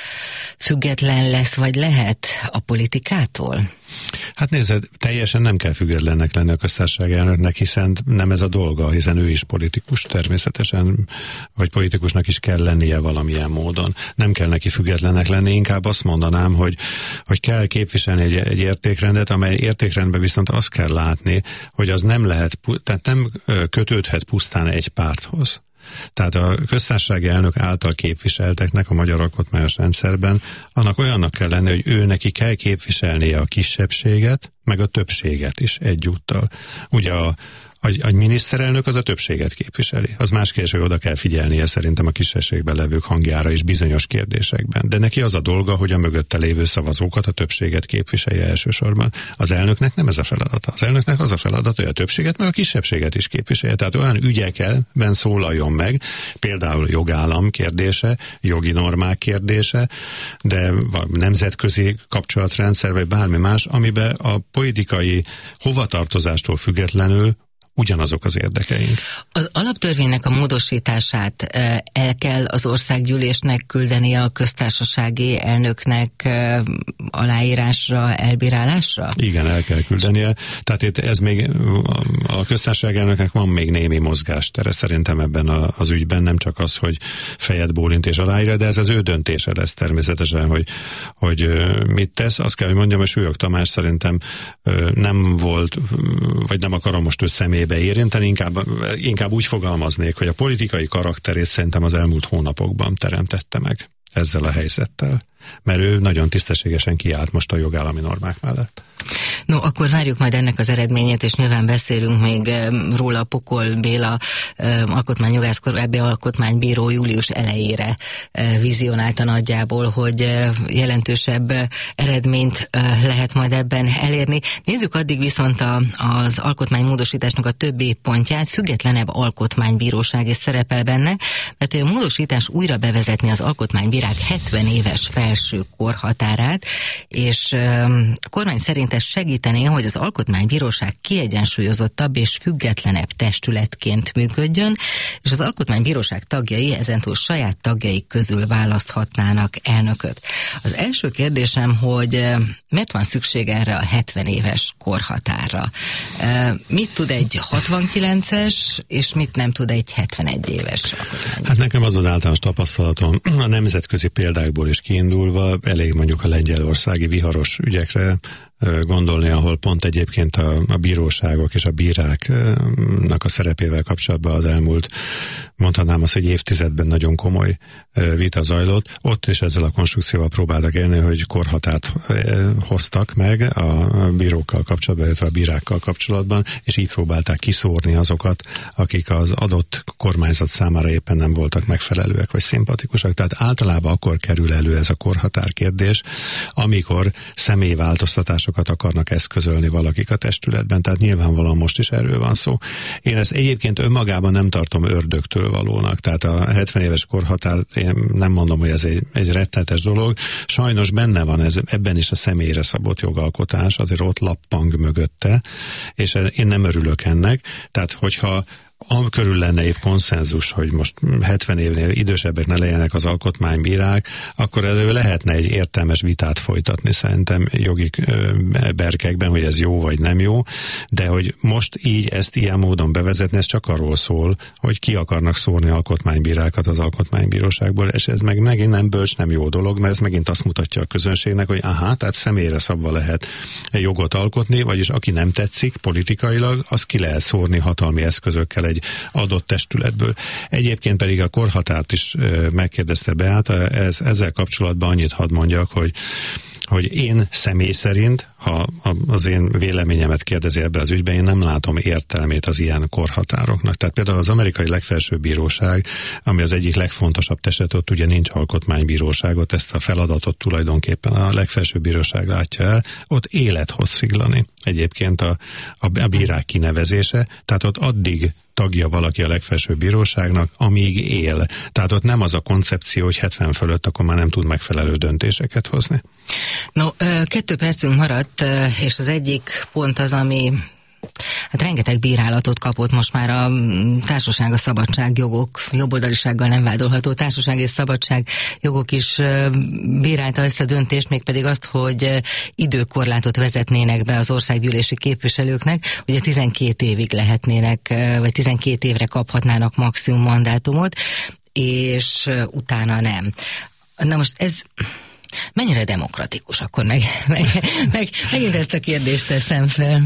független lesz, vagy lehet a politikától? Hát nézd, teljesen nem kell függetlennek lenni a köztársasági elnöknek, hiszen nem ez a dolga, hiszen ő is politikus természetesen, vagy politikusnak is kell lennie valamilyen módon. Nem kell neki függetlennek lenni, inkább azt mondanám, hogy, hogy kell képviselni egy, egy értékrendet, amely értékrendben viszont azt kell látni, hogy az nem lehet, tehát nem kötődhet pusztán egy párthoz. Tehát a köztársasági elnök által képviselteknek a magyar alkotmányos rendszerben annak olyannak kell lenni, hogy ő neki kell képviselnie a kisebbséget, meg a többséget is egyúttal. Ugye a A, a miniszterelnök az a többséget képviseli. Az más kérdés, hogy oda kell figyelnie szerintem a kisebbségben levők hangjára is bizonyos kérdésekben. De neki az a dolga, hogy a mögötte lévő szavazókat, a többséget képviselje elsősorban. Az elnöknek nem ez a feladata. Az elnöknek az a feladata, hogy a többséget, meg a kisebbséget is képviselje. Tehát olyan ügyekben szólaljon meg, például jogállam kérdése, jogi normák kérdése, de nemzetközi kapcsolatrendszer, vagy bármi más, amiben a politikai hovatartozástól függetlenül ugyanazok az érdekeink. Az alaptörvénynek a módosítását el kell az országgyűlésnek küldenie a köztársasági elnöknek aláírásra, elbírálásra? Igen, el kell küldenie. Tehát itt ez még a köztársasági elnöknek van még némi mozgástere szerintem ebben az ügyben, nem csak az, hogy fejet bólint és aláírja, de ez az ő döntése lesz természetesen, hogy, hogy mit tesz. Azt kell, hogy mondjam, hogy Súlyog Tamás szerintem nem volt, vagy nem akarom most ő személy beérinteni, inkább, inkább úgy fogalmaznék, hogy a politikai karakterét szerintem az elmúlt hónapokban teremtette meg ezzel a helyzettel. Mert ő nagyon tisztességesen kiállt most a jogállami normák mellett. No, akkor várjuk majd ennek az eredményét, és nyilván beszélünk még róla. Pokol Béla alkotmányjogász, korábbi alkotmánybíró július elejére vizionálta nagyjából, hogy jelentősebb eredményt lehet majd ebben elérni. Nézzük addig viszont a, az alkotmánymódosításnak a többi pontját. Függetlenebb alkotmánybíróság is szerepel benne, mert a módosítás újra bevezetni az alkotmánybírák hetven éves felső korhatárát, és a kormány szerint ez segítené, hogy az alkotmánybíróság kiegyensúlyozottabb és függetlenebb testületként működjön, és az alkotmánybíróság tagjai ezentúl saját tagjaik közül választhatnának elnököt. Az első kérdésem, hogy miért van szükség erre a hetven éves korhatárra? Mit tud egy hatvankilences, és mit nem tud egy hetvenegy éves alkotmánybíró? Hát nekem az az általános tapasztalatom, a nemzetközi példákból is kiindulva, elég mondjuk a lengyelországi viharos ügyekre gondolni, ahol pont egyébként a, a bíróságok és a bíráknak a szerepével kapcsolatban az elmúlt, mondhatnám azt, hogy évtizedben nagyon komoly vita zajlott. Ott is ezzel a konstrukcióval próbáltak élni, hogy korhatárt hoztak meg a bírókkal kapcsolatban, illetve a bírákkal kapcsolatban, és így próbálták kiszórni azokat, akik az adott kormányzat számára éppen nem voltak megfelelőek vagy szimpatikusak. Tehát általában akkor kerül elő ez a korhatár kérdés, amikor személyváltoztatás akarnak eszközölni valakik a testületben, tehát nyilvánvalóan most is erről van szó. Én ezt egyébként önmagában nem tartom ördögtől valónak, tehát a hetven éves korhatár, én nem mondom, hogy ez egy, egy rettenetes dolog. Sajnos benne van ez, ebben is a személyre szabott jogalkotás, azért ott lappang mögötte, és én nem örülök ennek, tehát hogyha körül lenne épp konszenzus, hogy most hetven évnél idősebbek ne legyenek az alkotmánybírák, akkor elő lehetne egy értelmes vitát folytatni szerintem jogi berkekben, hogy ez jó vagy nem jó, de hogy most így ezt ilyen módon bevezetni, ez csak arról szól, hogy ki akarnak szórni alkotmánybírákat az alkotmánybíróságból, és ez meg megint nem bölcs, nem jó dolog, mert ez megint azt mutatja a közönségnek, hogy aha, tehát személyre szabva lehet jogot alkotni, vagyis aki nem tetszik politikailag, az ki lehet szórni hatalmi eszközökkel egy adott testületből. Egyébként pedig a korhatárt is megkérdezte Beáta, ez, ezzel kapcsolatban annyit hadd mondjak, hogy hogy én személy szerint, ha az én véleményemet kérdezi ebbe az ügyben, én nem látom értelmét az ilyen korhatároknak. Tehát például az amerikai legfelsőbb bíróság, ami az egyik legfontosabb testület, ott ugye nincs alkotmánybíróságot, ezt a feladatot tulajdonképpen a legfelsőbb bíróság látja el, ott élethosszíglani egyébként a, a, a bírák kinevezése, tehát ott addig tagja valaki a legfelsőbb bíróságnak, amíg él. Tehát ott nem az a koncepció, hogy hetven fölött akkor már nem tud megfelelő döntéseket hozni. No, kettő percünk maradt, és az egyik pont az, ami hát rengeteg bírálatot kapott most már a társaság, a szabadságjogok, jobboldalisággal nem vádolható társaság és szabadságjogok is bírálta ezt a döntést, mégpedig azt, hogy időkorlátot vezetnének be az országgyűlési képviselőknek, ugye tizenkét évig lehetnének, vagy tizenkét évre kaphatnának maximum mandátumot, és utána nem. Na most ez mennyire demokratikus, akkor meg, meg, meg megint ezt a kérdést teszem fel.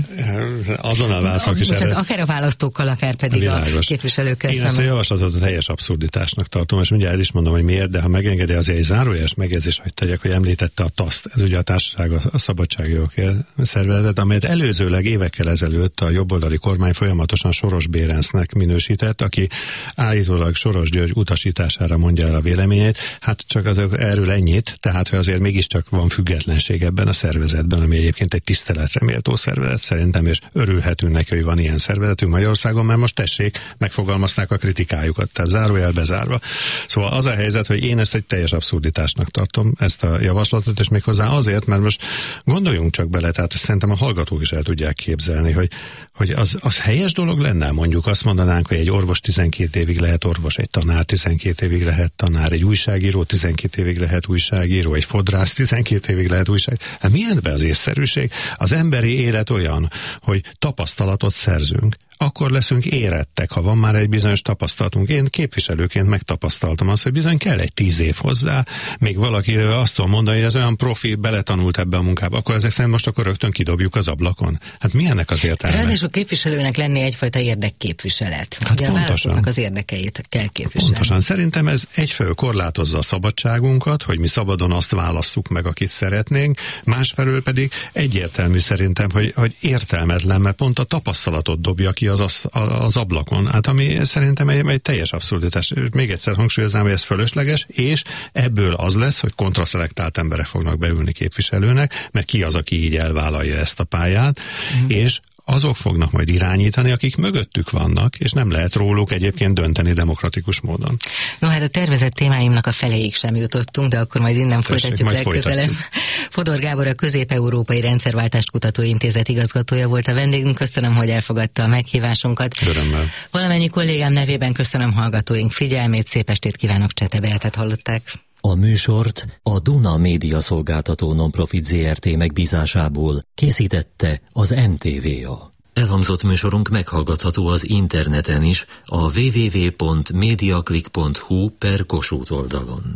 Azon a válaszok is erre. Akár a választókkal, akár pedig világos. A képviselőkkel szemben. Én ezt a javaslatot a teljes abszurditásnak tartom, és mindjárt el is mondom, hogy miért, de ha megengedi, azért egy zárójeles megjegyzés, hogy tegyek, hogy említette a taszt. Ez ugye a társaság, a szabadságjogok szervezet, amelyet előzőleg évekkel ezelőtt a jobboldali kormány folyamatosan Soros Bérencnek minősített, aki állítólag Soros György utasítására mondja el a véleményét. Hát csak az, erről ennyit, tehát hogy azért mégiscsak van függetlenség ebben a szervezetben, ami egyébként egy tiszteletre méltó szervezet szerintem, és örülhetünk neki, hogy van ilyen szervezetünk Magyarországon, mert most tessék, megfogalmazták a kritikájukat, tehát zárójel bezárva. Szóval az a helyzet, hogy én ezt egy teljes abszurditásnak tartom, ezt a javaslatot, és méghozzá azért, mert most gondoljunk csak bele, tehát szerintem a hallgatók is el tudják képzelni, hogy, hogy az, az helyes dolog lenne, mondjuk azt mondanánk, hogy egy orvos tizenkét évig lehet orvos, egy tanár tizenkét évig lehet tanár, egy újságíró tizenkét évig lehet újságíró, egy fodrász tizenkét évig lehet újság. Hát milyen be az észszerűség? Az emberi élet olyan, hogy tapasztalatot szerzünk. Akkor leszünk érettek, ha van már egy bizonyos tapasztalatunk. Én képviselőként megtapasztaltam azt, hogy bizony kell egy tíz év hozzá. Még valaki azt tudom mondani, hogy ez olyan profi, beletanult ebbe a munkába, akkor ezek szerint most akkor rögtön kidobjuk az ablakon. Hát mi ennek az értelme? Ráadásul a képviselőnek lenni egyfajta érdekképviselet. Hát ugye pontosan. A az érdekeit kell képviselni. Pontosan. Szerintem ez egyfelől korlátozza a szabadságunkat, hogy mi szabadon azt válasszuk meg, akit szeretnénk, másfelől pedig egyértelmű szerintem, hogy, hogy értelmetlen, mert pont a tapasztalatot dobja ki az, az, az ablakon. Hát ami szerintem egy, egy teljes abszurditás. Még egyszer hangsúlyoznám, hogy ez fölösleges, és ebből az lesz, hogy kontraszelektált emberek fognak beülni képviselőnek, mert ki az, aki így elvállalja ezt a pályát, mm. és azok fognak majd irányítani, akik mögöttük vannak, és nem lehet róluk egyébként dönteni demokratikus módon. No hát a tervezett témáimnak a feléig sem jutottunk, de akkor majd innen Tessék, folytatjuk legközelebb. Fodor Gábor, a Közép-Európai Rendszerváltást Kutató Intézet igazgatója volt a vendégünk. Köszönöm, hogy elfogadta a meghívásunkat. Örömmel. Valamennyi kollégám nevében köszönöm hallgatóink figyelmét, szép estét kívánok, Csete Beátet hallották. A műsort a Duna Média Szolgáltató Nonprofit zé er té megbízásából készítette az em té vé á. Elhangzott műsorunk meghallgatható az interneten is a double-u double-u double-u pont mediaclick pont hu per Kossuth oldalon.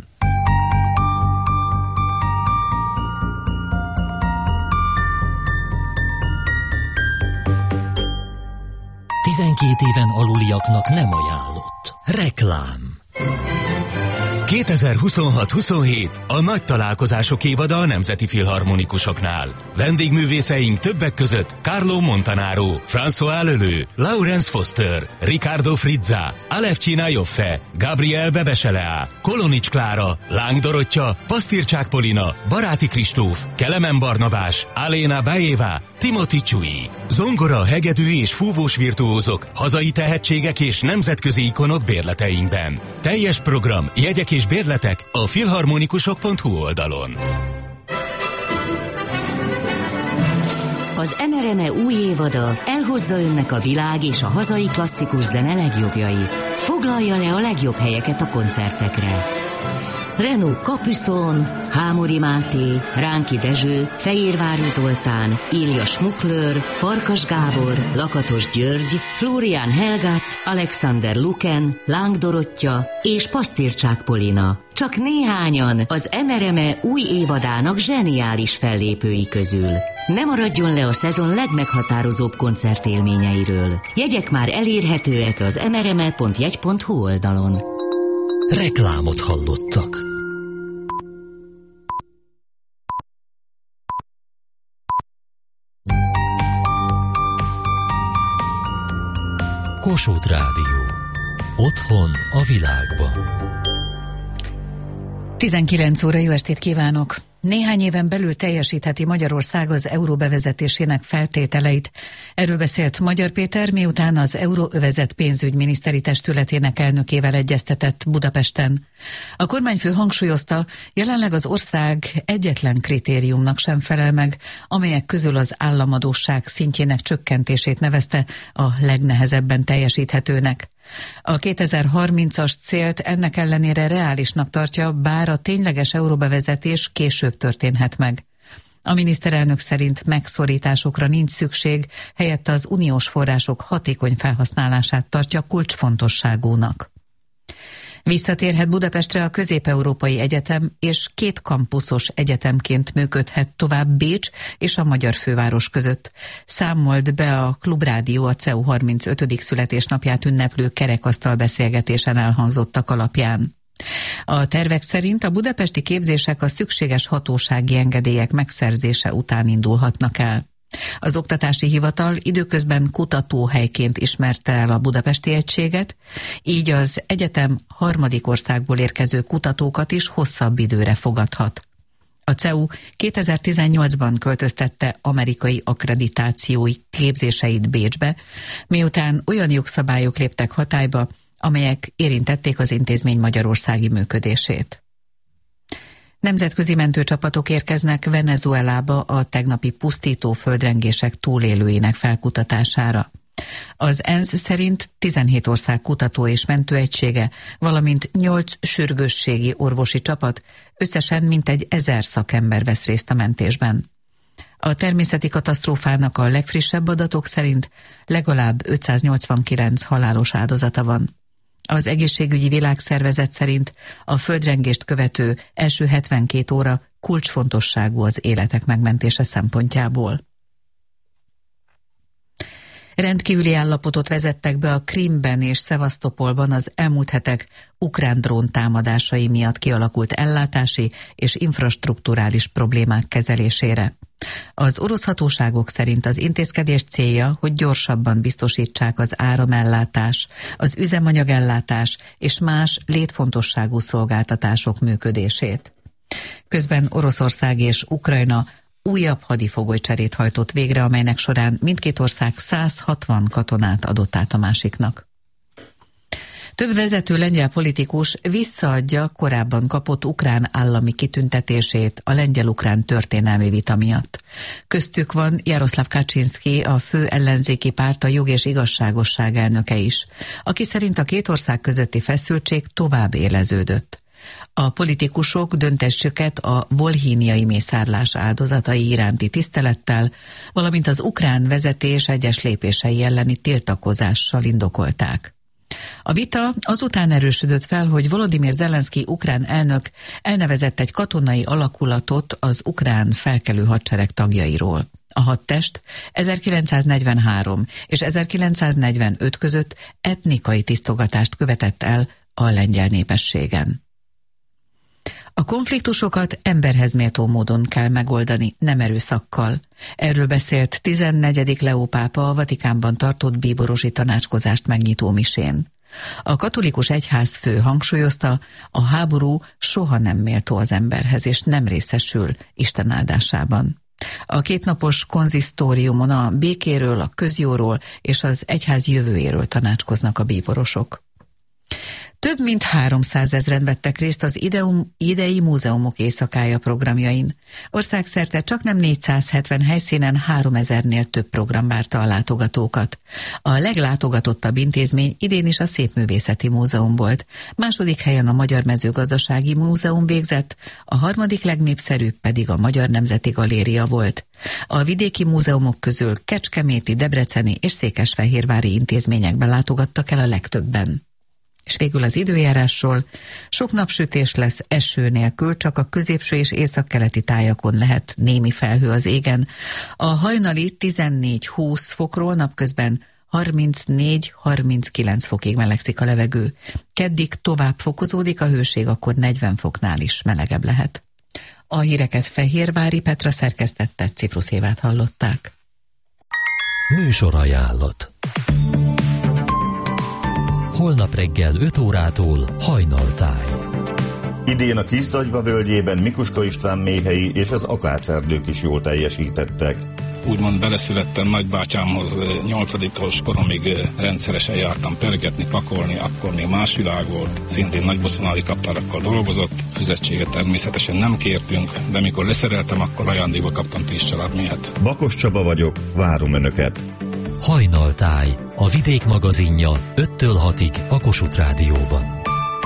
tizenkét éven aluliaknak nem ajánlott. Reklám. kétezer-huszonhat huszonhét a nagy találkozások évada a Nemzeti Filharmonikusoknál. Vendégművészeink többek között Carlo Montanaro, François Leleu, Laurence Foster, Ricardo Frizza, Alevcsina Joffe, Gabriel Bebeselea, Kolonics Klára, Láng Dorottya, Pasztircsák Polina, Baráti Kristóf, Kelemen Barnabás, Aléna Baeva, Timothy Csui. Zongora, hegedű és fúvós virtuózok, hazai tehetségek és nemzetközi ikonok bérleteinkben. Teljes program, jegyek és bérletek a filharmonikusok pont hu oldalon. Az em er em e új évada elhozza önnek a világ és a hazai klasszikus zene legjobbjait. Foglalja le a legjobb helyeket a koncertekre. Renaud Capuçon, Hámori Máté, Ránki Dezső, Fejérvári Zoltán, Ilja Smuklőr, Farkas Gábor, Lakatos György, Florian Helgát, Alexander Luken, Láng Dorottya és Pasztircsák Polina. Csak néhányan az em er em e új évadának zseniális fellépői közül. Ne maradjon le a szezon legmeghatározóbb koncertélményeiről. Jegyek már elérhetőek az em er em e pont jegy pont hu oldalon. Reklámot hallottak. Kossuth Rádió. Otthon a világban. tizenkilenc óra, jó estét kívánok! Néhány éven belül teljesítheti Magyarország az euró bevezetésének feltételeit. Erről beszélt Magyar Péter, miután az Euróövezet pénzügyminiszteri testületének elnökével egyeztetett Budapesten. A kormányfő hangsúlyozta, jelenleg az ország egyetlen kritériumnak sem felel meg, amelyek közül az államadósság szintjének csökkentését nevezte a legnehezebben teljesíthetőnek. A kétezer-harmincas célt ennek ellenére reálisnak tartja, bár a tényleges euróbevezetés később történhet meg. A miniszterelnök szerint megszorításokra nincs szükség, helyette az uniós források hatékony felhasználását tartja kulcsfontosságúnak. Visszatérhet Budapestre a Közép-Európai Egyetem, és két kampuszos egyetemként működhet tovább Bécs és a magyar főváros között. Számolt be a Klubrádió a cé e u harmincötödik születésnapját ünneplő kerekasztal beszélgetésen elhangzottak alapján. A tervek szerint a budapesti képzések a szükséges hatósági engedélyek megszerzése után indulhatnak el. Az Oktatási Hivatal időközben kutatóhelyként ismerte el a budapesti egységet, így az egyetem harmadik országból érkező kutatókat is hosszabb időre fogadhat. A cé e u kétezer-tizennyolcban költöztette amerikai akkreditációi képzéseit Bécsbe, miután olyan jogszabályok léptek hatályba, amelyek érintették az intézmény magyarországi működését. Nemzetközi mentőcsapatok érkeznek Venezuelába a tegnapi pusztító földrengések túlélőinek felkutatására. Az ENSZ szerint tizenhét ország kutató és mentőegysége, valamint nyolc sürgősségi orvosi csapat, összesen mintegy ezer szakember vesz részt a mentésben. A természeti katasztrófának a legfrissebb adatok szerint legalább ötszáznyolcvankilenc halálos áldozata van. Az Egészségügyi Világszervezet szerint a földrengést követő első hetvenkét óra kulcsfontosságú az életek megmentése szempontjából. Rendkívüli állapotot vezettek be a Krimben és Szevasztopolban az elmúlt hetek ukrán drón támadásai miatt kialakult ellátási és infrastrukturális problémák kezelésére. Az orosz hatóságok szerint az intézkedés célja, hogy gyorsabban biztosítsák az áramellátás, az üzemanyagellátás és más létfontosságú szolgáltatások működését. Közben Oroszország és Ukrajna újabb hadifogolycserét hajtott végre, amelynek során mindkét ország száz hatvan katonát adott át a másiknak. Több vezető lengyel politikus visszaadja korábban kapott ukrán állami kitüntetését a lengyel-ukrán történelmi vita miatt. Köztük van Jaroszláv Kaczynszki, a fő ellenzéki párt, a Jog és Igazságosság elnöke is, aki szerint a két ország közötti feszültség tovább éleződött. A politikusok döntésüket a volhíniai mészárlás áldozatai iránti tisztelettel, valamint az ukrán vezetés egyes lépései elleni tiltakozással indokolták. A vita azután erősödött fel, hogy Volodymyr Zelenszky ukrán elnök elnevezett egy katonai alakulatot az ukrán felkelő hadsereg tagjairól. A hadtest ezerkilencszáznegyvenhárom és ezerkilencszáznegyvenöt között etnikai tisztogatást követett el a lengyel népességen. A konfliktusokat emberhez méltó módon kell megoldani, nem erőszakkal. Erről beszélt tizennegyedik Leó pápa a Vatikánban tartott bíborosi tanácskozást megnyitó misén. A katolikus egyházfő hangsúlyozta, a háború soha nem méltó az emberhez, és nem részesül Isten áldásában. A kétnapos konzisztóriumon a békéről, a közjóról és az egyház jövőjéről tanácskoznak a bíborosok. Több mint háromszázezren vettek részt az ideum, idei múzeumok éjszakája programjain. Országszerte csaknem négyszázhetven helyszínen háromezernél több program várta a látogatókat. A leglátogatottabb intézmény idén is a Szépművészeti Múzeum volt. Második helyen a Magyar Mezőgazdasági Múzeum végzett, a harmadik legnépszerűbb pedig a Magyar Nemzeti Galéria volt. A vidéki múzeumok közül kecskeméti, debreceni és székesfehérvári intézményekben látogattak el a legtöbben. És végül az időjárásról. Sok napsütés lesz eső nélkül, csak a középső és északkeleti tájakon lehet némi felhő az égen. A hajnali tizennégy-húsz fokról napközben harmincnégy-harminckilenc fokig melegszik a levegő. Keddig tovább fokozódik a hőség, akkor negyven foknál is melegebb lehet. A híreket Fehérvári Petra szerkesztette, Ciprus Évát hallották. Műsorajánlat. Holnap reggel öt órától Hajnaltáj. Idén a Kis-Zagyva völgyében Mikuska István méhei és az akácerdők is jól teljesítettek. Úgymond beleszülettem nagybátyámhoz, nyolcadikos koromig rendszeresen jártam pergetni, pakolni, akkor még más világ volt, szintén nagybosszonári kaptárakkal dolgozott, fizetséget természetesen nem kértünk, de mikor leszereltem, akkor ajándékba kaptam tíz családméhet. Bakos Csaba vagyok, várom Önöket! Hajnaltáj, a Vidék magazinja öttől hatig a Kossuth Rádióban.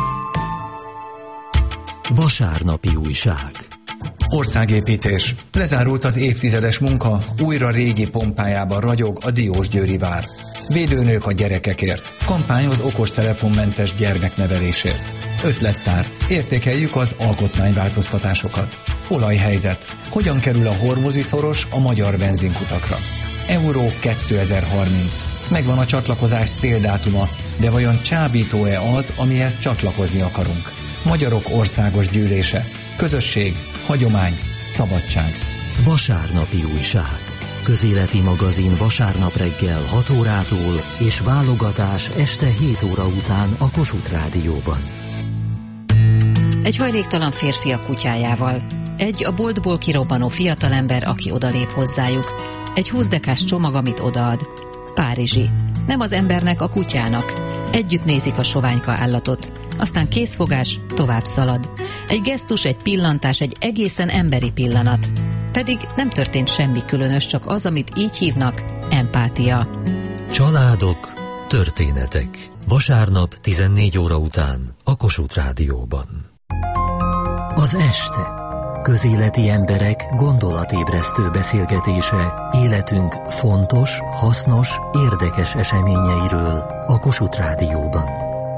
Vasárnapi újság. Országépítés. Lezárult az évtizedes munka, újra régi pompájában ragyog a Diósgyőri vár. Védőnők a gyerekekért. Kampányoz okostelefonmentes gyermeknevelésért. Ötlettár. Értékeljük az alkotmányváltoztatásokat. Olajhelyzet. Hogyan kerül a hormuzi szoros a magyar benzinkutakra? Euró kétezer-harminc. Megvan a csatlakozás céldátuma, de vajon csábító-e az, amihez csatlakozni akarunk? Magyarok Országos Gyűlése. Közösség, hagyomány, szabadság. Vasárnapi újság. Közéleti magazin vasárnap reggel hat órától és válogatás este hét óra után a Kossuth Rádióban. Egy hajléktalan férfi a kutyájával. Egy a boltból kirobbanó fiatalember, aki odalép hozzájuk. Egy húsz dekás csomag, amit odaad. Párizsi. Nem az embernek, a kutyának. Együtt nézik a soványka állatot. Aztán készfogás, tovább szalad. Egy gesztus, egy pillantás, egy egészen emberi pillanat. Pedig nem történt semmi különös, csak az, amit így hívnak, empátia. Családok, történetek. Vasárnap tizennégy óra után a Kossuth Rádióban. Az este. Közéleti emberek gondolatébresztő beszélgetése életünk fontos, hasznos, érdekes eseményeiről a Kossuth Rádióban.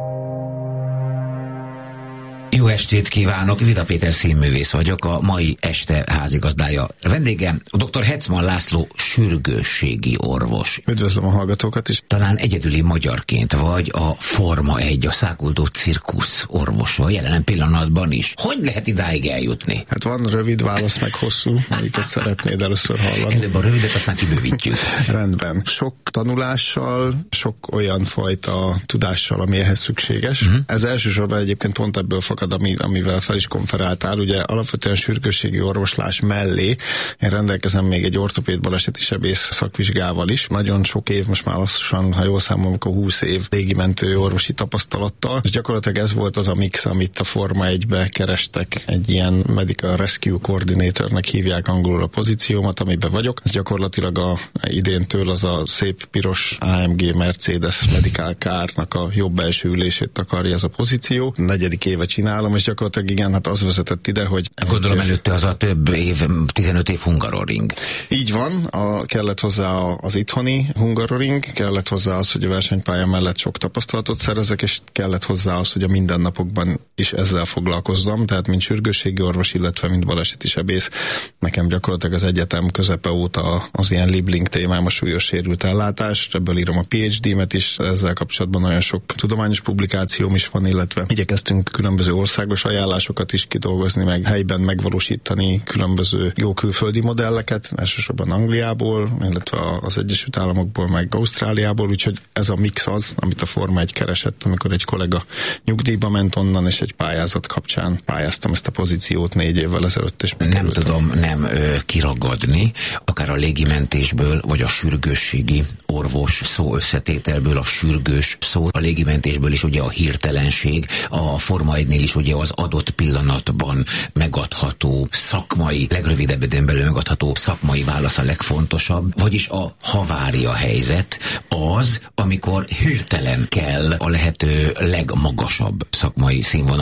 Jó estét kívánok, Vida Péter színművész vagyok, a mai este házigazdája. Vendégem dr. Hetzmann László sürgősségi orvos. Üdvözlöm a hallgatókat is. Talán egyedüli magyarként vagy a Forma egy, a száguldó cirkusz orvosa, jelen pillanatban is. Hogy lehet idáig eljutni? Hát van rövid válasz, meg hosszú, melyiket szeretnéd először hallani. Előbb a rövidet, aztán kibővítjük. Rendben. Sok tanulással, sok olyan fajta tudással, ami ehhez szükséges. Uh-huh. Ez elsősorban egyébként pont ebből fakad, ami, amivel fel is konferáltál. Ugye alapvetően sürgősségi orvoslás mellé én rendelkezem még egy ortopéd baleseti sebész szakvizsgával is. Nagyon sok év, most már lassan, ha jól számolom, akkor húsz év légimentő orvosi tapasztalattal. És gyakorlatilag ez volt az a mix, amit a Forma egybe kerestek. Egy ilyen Medical Rescue Coordinatornek hívják angolul a pozíciómat, amiben vagyok. Ez gyakorlatilag a idéntől az a szép piros á em gé Mercedes Medical Car-nak a jobb belső ülését takarja ez a pozíció. A negyedik éve csinálom, és gyakorlatilag igen, hát az vezetett ide, hogy... Gondolom egy... előtte az a több év, tizenöt év Hungaroring. Így van, a, kellett hozzá az itthoni Hungaroring, kellett hozzá az, hogy a versenypálya mellett sok tapasztalatot szerezek, és kellett hozzá az, hogy a mindennapokban is ezzel foglalkozzam, tehát mint sürgősségi orvos, illetve mint baleseti sebész. Nekem gyakorlatilag az egyetem közepe óta az ilyen libling témám a súlyos sérült ellátás, ebből írom a pé há dé-met is, ezzel kapcsolatban nagyon sok tudományos publikációm is van, illetve igyekeztünk különböző országos ajánlásokat is kidolgozni, meg helyben megvalósítani különböző jó külföldi modelleket, elsősorban Angliából, illetve az Egyesült Államokból, meg Ausztráliából, úgyhogy ez a mix az, amit a Forma egy keresett, amikor egy kollega nyugdíjba ment onnan, és egy pályázat kapcsán pályáztam ezt a pozíciót négy évvel ezelőtt, és nem tudom nem ö, kiragadni, akár a légimentésből, vagy a sürgősségi orvos szó összetételből a sürgős szó, a légimentésből is ugye a hirtelenség, a Forma egynél is ugye az adott pillanatban megadható szakmai, legrövidebb időn belül megadható szakmai válasz a legfontosabb, vagyis a havária helyzet az, amikor hirtelen kell a lehető legmagasabb szakmai színvonalon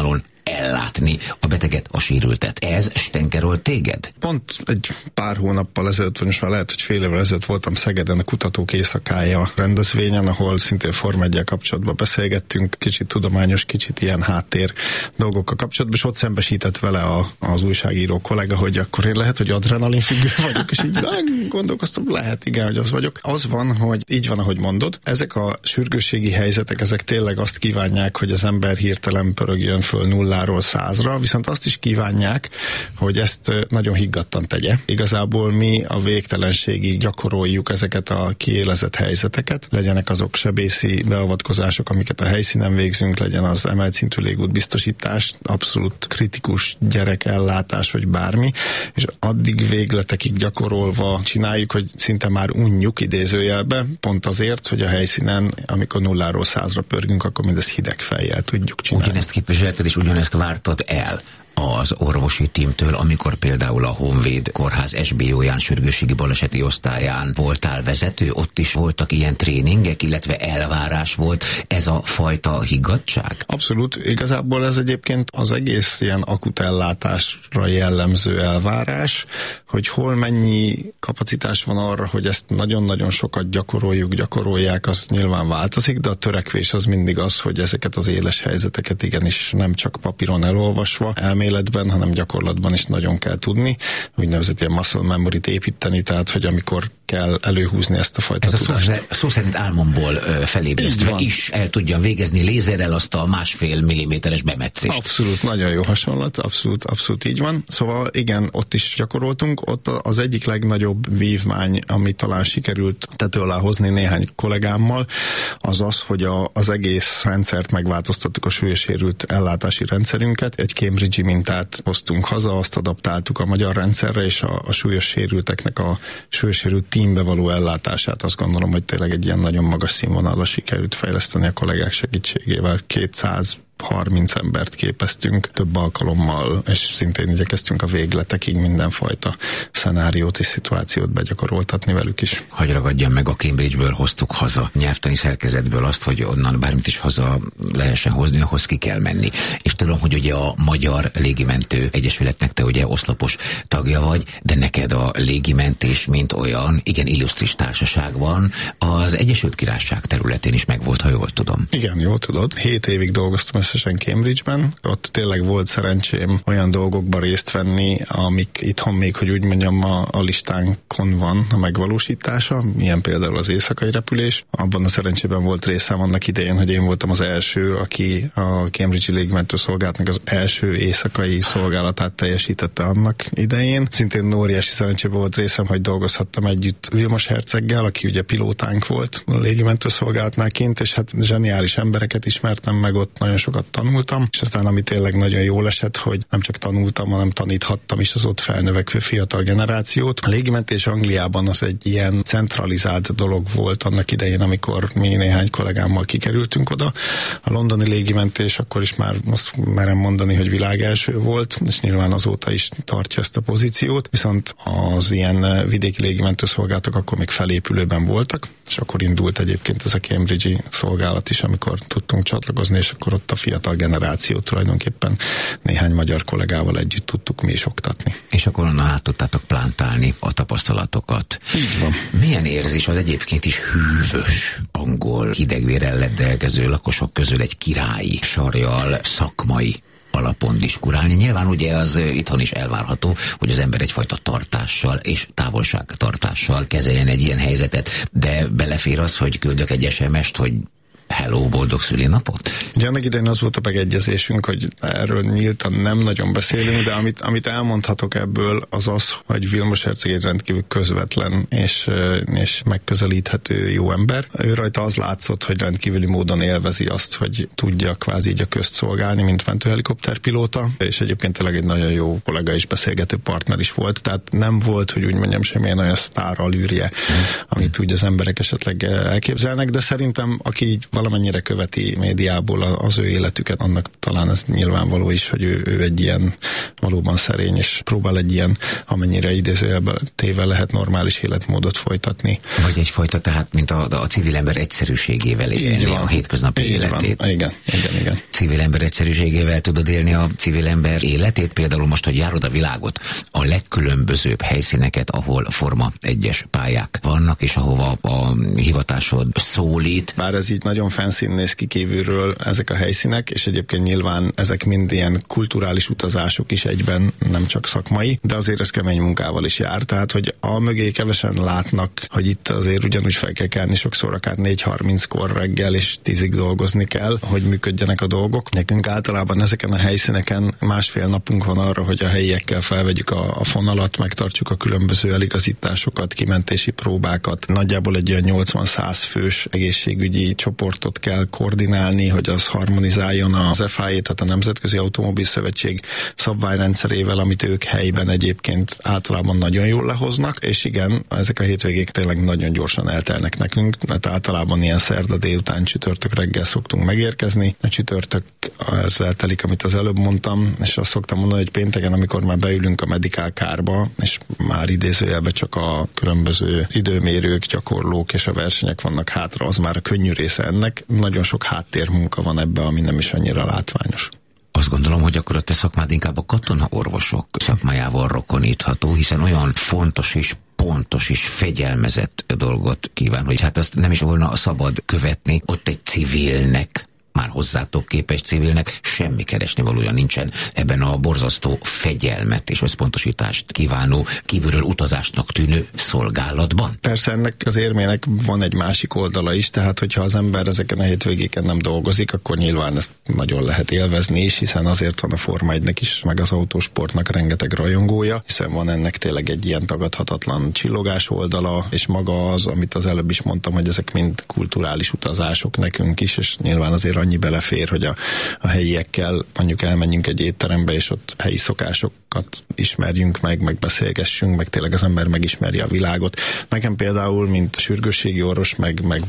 ellátni a beteget, a sérültet. Ez stenkerol téged? Pont egy pár hónappal ezelőtt, vagy most már lehet, hogy fél évvel ezelőtt voltam Szegeden a Kutatók Éjszakája rendezvényen, ahol szintén Forma egyel kapcsolatban beszélgettünk, kicsit tudományos, kicsit ilyen háttér dolgokkal kapcsolatban, és ott szembesített vele a, az újságíró kollega, hogy akkor én lehet, hogy adrenalinfüggő vagyok, és így gondolkoztam, lehet, igen, hogy az vagyok. Az van, hogy így van, ahogy mondod, ezek a sürgősségi helyzetek, ezek tényleg azt kívánják, hogy az ember hirtelen pörögjön föl nulláról százra, viszont azt is kívánják, hogy ezt nagyon higgadtan tegye. Igazából mi a végtelenségig gyakoroljuk ezeket a kiélezett helyzeteket, legyenek azok sebészi beavatkozások, amiket a helyszínen végzünk, legyen az emelt szintű légút biztosítás, abszolút kritikus gyerekellátás, vagy bármi, és addig végletekig gyakorolva csináljuk, hogy szinte már unjuk idézőjelbe, pont azért, hogy a helyszínen, amikor nulláról százra pörgünk, akkor mindezt hideg fejjel tudjuk csinálni. Ugyanezt képviselted, és ugyanezt vártad el az orvosi tímtől, amikor például a Honvéd Kórház es bé ó-ján sürgősségi baleseti osztályán voltál vezető, ott is voltak ilyen tréningek, illetve elvárás volt ez a fajta higgadtság? Abszolút. Igazából ez egyébként az egész ilyen akut ellátásra jellemző elvárás, hogy hol mennyi kapacitás van arra, hogy ezt nagyon-nagyon sokat gyakoroljuk, gyakorolják, az nyilván változik, de a törekvés az mindig az, hogy ezeket az éles helyzeteket igenis nem csak papíron elolvasva, elméletben, hanem gyakorlatban is nagyon kell tudni, úgynevezett ilyen muscle memory-t építeni, tehát hogy amikor kell előhúzni ezt a fajta Ez tudást. a szó, szó szerint álmomból felébresztve is el tudjam végezni lézerrel azt a másfél milliméteres bemetszést. Abszolút, nagyon jó hasonlat, abszolút, abszolút így van. Szóval igen, ott is gyakoroltunk, ott az egyik legnagyobb vívmány, ami talán sikerült tető alá hozni néhány kollégámmal, az az, hogy a, az egész rendszert megváltoztattuk, a súlyos sérült ellátási rendszerünket. Egy Cambridge-i mintát hoztunk haza, azt adaptáltuk a magyar rendszerre, és a, a súlyos sérülteknek a súlyos sérült tímbe való ellátását azt gondolom, hogy tényleg egy ilyen nagyon magas színvonalra sikerült fejleszteni a kollégák segítségével. kétszázharminc embert képeztünk több alkalommal, és szintén igyekeztünk a végletekig mindenfajta szenáriót és szituációt begyakoroltatni velük is. Hagy ragadjam meg, a Cambridge-ből hoztuk haza, nyelvtani szerkezetből azt, hogy onnan bármit is haza lehessen hozni, ahhoz ki kell menni. És tudom, hogy ugye a Magyar Légimentő Egyesületnek te ugye oszlopos tagja vagy, de neked a légimentés, mint olyan, igen illusztris társaság van, az Egyesült Királyság területén is megvolt, ha jól tudom. Igen, jól tudod. Hét évig dolgoztam összesen Cambridge-ben. Ott tényleg volt szerencsém olyan dolgokban részt venni, amik itthon még, hogy úgy mondjam, a, a listánkon van a megvalósítása, ilyen például az éjszakai repülés. Abban a szerencsében volt részem annak idején, hogy én voltam az első, aki a Cambridge-i Légmentőszolgálatnak az első éjszakai szolgálatát teljesítette annak idején. Szintén óriási szerencsében volt részem, hogy dolgozhattam együtt Vilmos herceggel, aki ugye pilótánk volt a légimentőszolgálatnál kint, és hát zseniális embereket ismertem meg ott, nagyon sokat tanultam, és aztán ami tényleg nagyon jól esett, hogy nem csak tanultam, hanem taníthattam is az ott felnövekvő fiatal generációt. A légimentés Angliában az egy ilyen centralizált dolog volt annak idején, amikor mi néhány kollégámmal kikerültünk oda. A londoni légimentés akkor is már azt merem mondani, hogy világelső volt, és nyilván azóta is tartja ezt a pozíciót, viszont az ilyen vidéki légimentőszolgálatok akkor még felépülőben voltak, és akkor indult egyébként ez a Cambridge-i szolgálat is, amikor tudtunk csatlakozni, és akkor ott a fiatal generáció tulajdonképpen néhány magyar kollégával együtt tudtuk mi is oktatni. És akkor onnan át tudtátok plántálni a tapasztalatokat. Így van. Milyen érzés az egyébként is hűvös, angol, hidegvérrel ledelgező lakosok közül egy királyi sarjal, szakmai alapon diskurálni? Nyilván ugye az itthon is elvárható, hogy az ember egyfajta tartással és távolságtartással kezeljen egy ilyen helyzetet, de belefér az, hogy küldök egy es em est, hogy hello, boldog szülinapot? Ugye annak idején az volt a megegyezésünk, hogy erről nyíltan nem nagyon beszélünk, de amit, amit elmondhatok ebből, az az, hogy Vilmos herceg egy rendkívül közvetlen és, és megközelíthető jó ember. Ő rajta az látszott, hogy rendkívüli módon élvezi azt, hogy tudja kvázi így a közt szolgálni, mint mentőhelikopterpilóta, és egyébként tényleg egy nagyon jó kollega és beszélgető partner is volt, tehát nem volt, hogy úgy mondjam, semmilyen olyan sztár alűrje, amit úgy az emberek esetleg elképzelnek, de szerintem aki így valamennyire követi médiából az ő életüket, annak talán ez nyilvánvaló is, hogy ő, ő egy ilyen valóban szerény, és próbál egy ilyen, amennyire idézőjelben téve lehet normális életmódot folytatni. Vagy egyfajta, tehát mint a, a civil ember egyszerűségével élni a hétköznapi Így életét. Van. Igen, igen, igen. Civil ember egyszerűségével tudod élni a civil ember életét? Például most, hogy járod a világot, a legkülönbözőbb helyszíneket, ahol Forma egyes pályák vannak, és ahova a hivatásod szólít. Bár ez így nagyon fancy néz ki kívülről ezek a helyszínek, és egyébként nyilván ezek mind ilyen kulturális utazások is egyben, nem csak szakmai, de azért ez kemény munkával is jár, tehát hogy a mögé kevesen látnak, hogy itt azért ugyanúgy fel kell kelni sokszor akár négy harminckor reggel, és tízig dolgozni kell, hogy működjenek a dolgok. Nekünk általában ezeken a helyszíneken másfél napunk van arra, hogy a helyiekkel felvegyük a, a fonalat, megtartjuk a különböző eligazításokat, kimentési próbákat. Nagyjából egy olyan nyolcvan-száz fős egészségügyi csoportot kell koordinálni, hogy az harmonizáljon az ef i á, tehát a Nemzetközi Automobil Szövetség szabványrendszerével, amit ők helyben egyébként általában nagyon jól lehoznak, és igen, ezek a hétvégék tényleg nagyon gyorsan eltelnek nekünk, mert általában ilyen szerda délután, csütörtök reggel szoktunk megérkezni. A csütörtök az eltelik, amit az előbb mondtam, és azt szoktam mondani, hogy pénteken, amikor már beülünk a medical kárba, és már idézőjelben csak a különböző időmérők, gyakorlók és a versenyek vannak hátra, az már a könnyű része ennek. Nagyon sok háttérmunka van ebbe, ami nem is annyira látványos. Azt gondolom, hogy akkor a te szakmád inkább a katonaorvosok szakmájával rokonítható, hiszen olyan fontos és pontos és fegyelmezett dolgot kíván, hogy hát azt nem is volna szabad követni ott egy civilnek, már hozzátok képes civilnek, semmi keresni valója nincsen ebben a borzasztó fegyelmet és összpontosítást kívánó, kívülről utazásnak tűnő szolgálatban. Persze ennek az érmének van egy másik oldala is, tehát hogyha az ember ezeken a hétvégéken nem dolgozik, akkor nyilván ezt nagyon lehet élvezni is, hiszen azért van a Forma egynek is, meg az autósportnak rengeteg rajongója, hiszen van ennek tényleg egy ilyen tagadhatatlan csillogás oldala, és maga az, amit az előbb is mondtam, hogy ezek mind kulturális utazások nekünk is, és nyilván azért annyi belefér, hogy a, a helyiekkel mondjuk elmenjünk egy étterembe, és ott helyi szokásokat ismerjünk meg, meg beszélgessünk, meg tényleg az ember megismerje a világot. Nekem például, mint sürgősségi orvos, meg, meg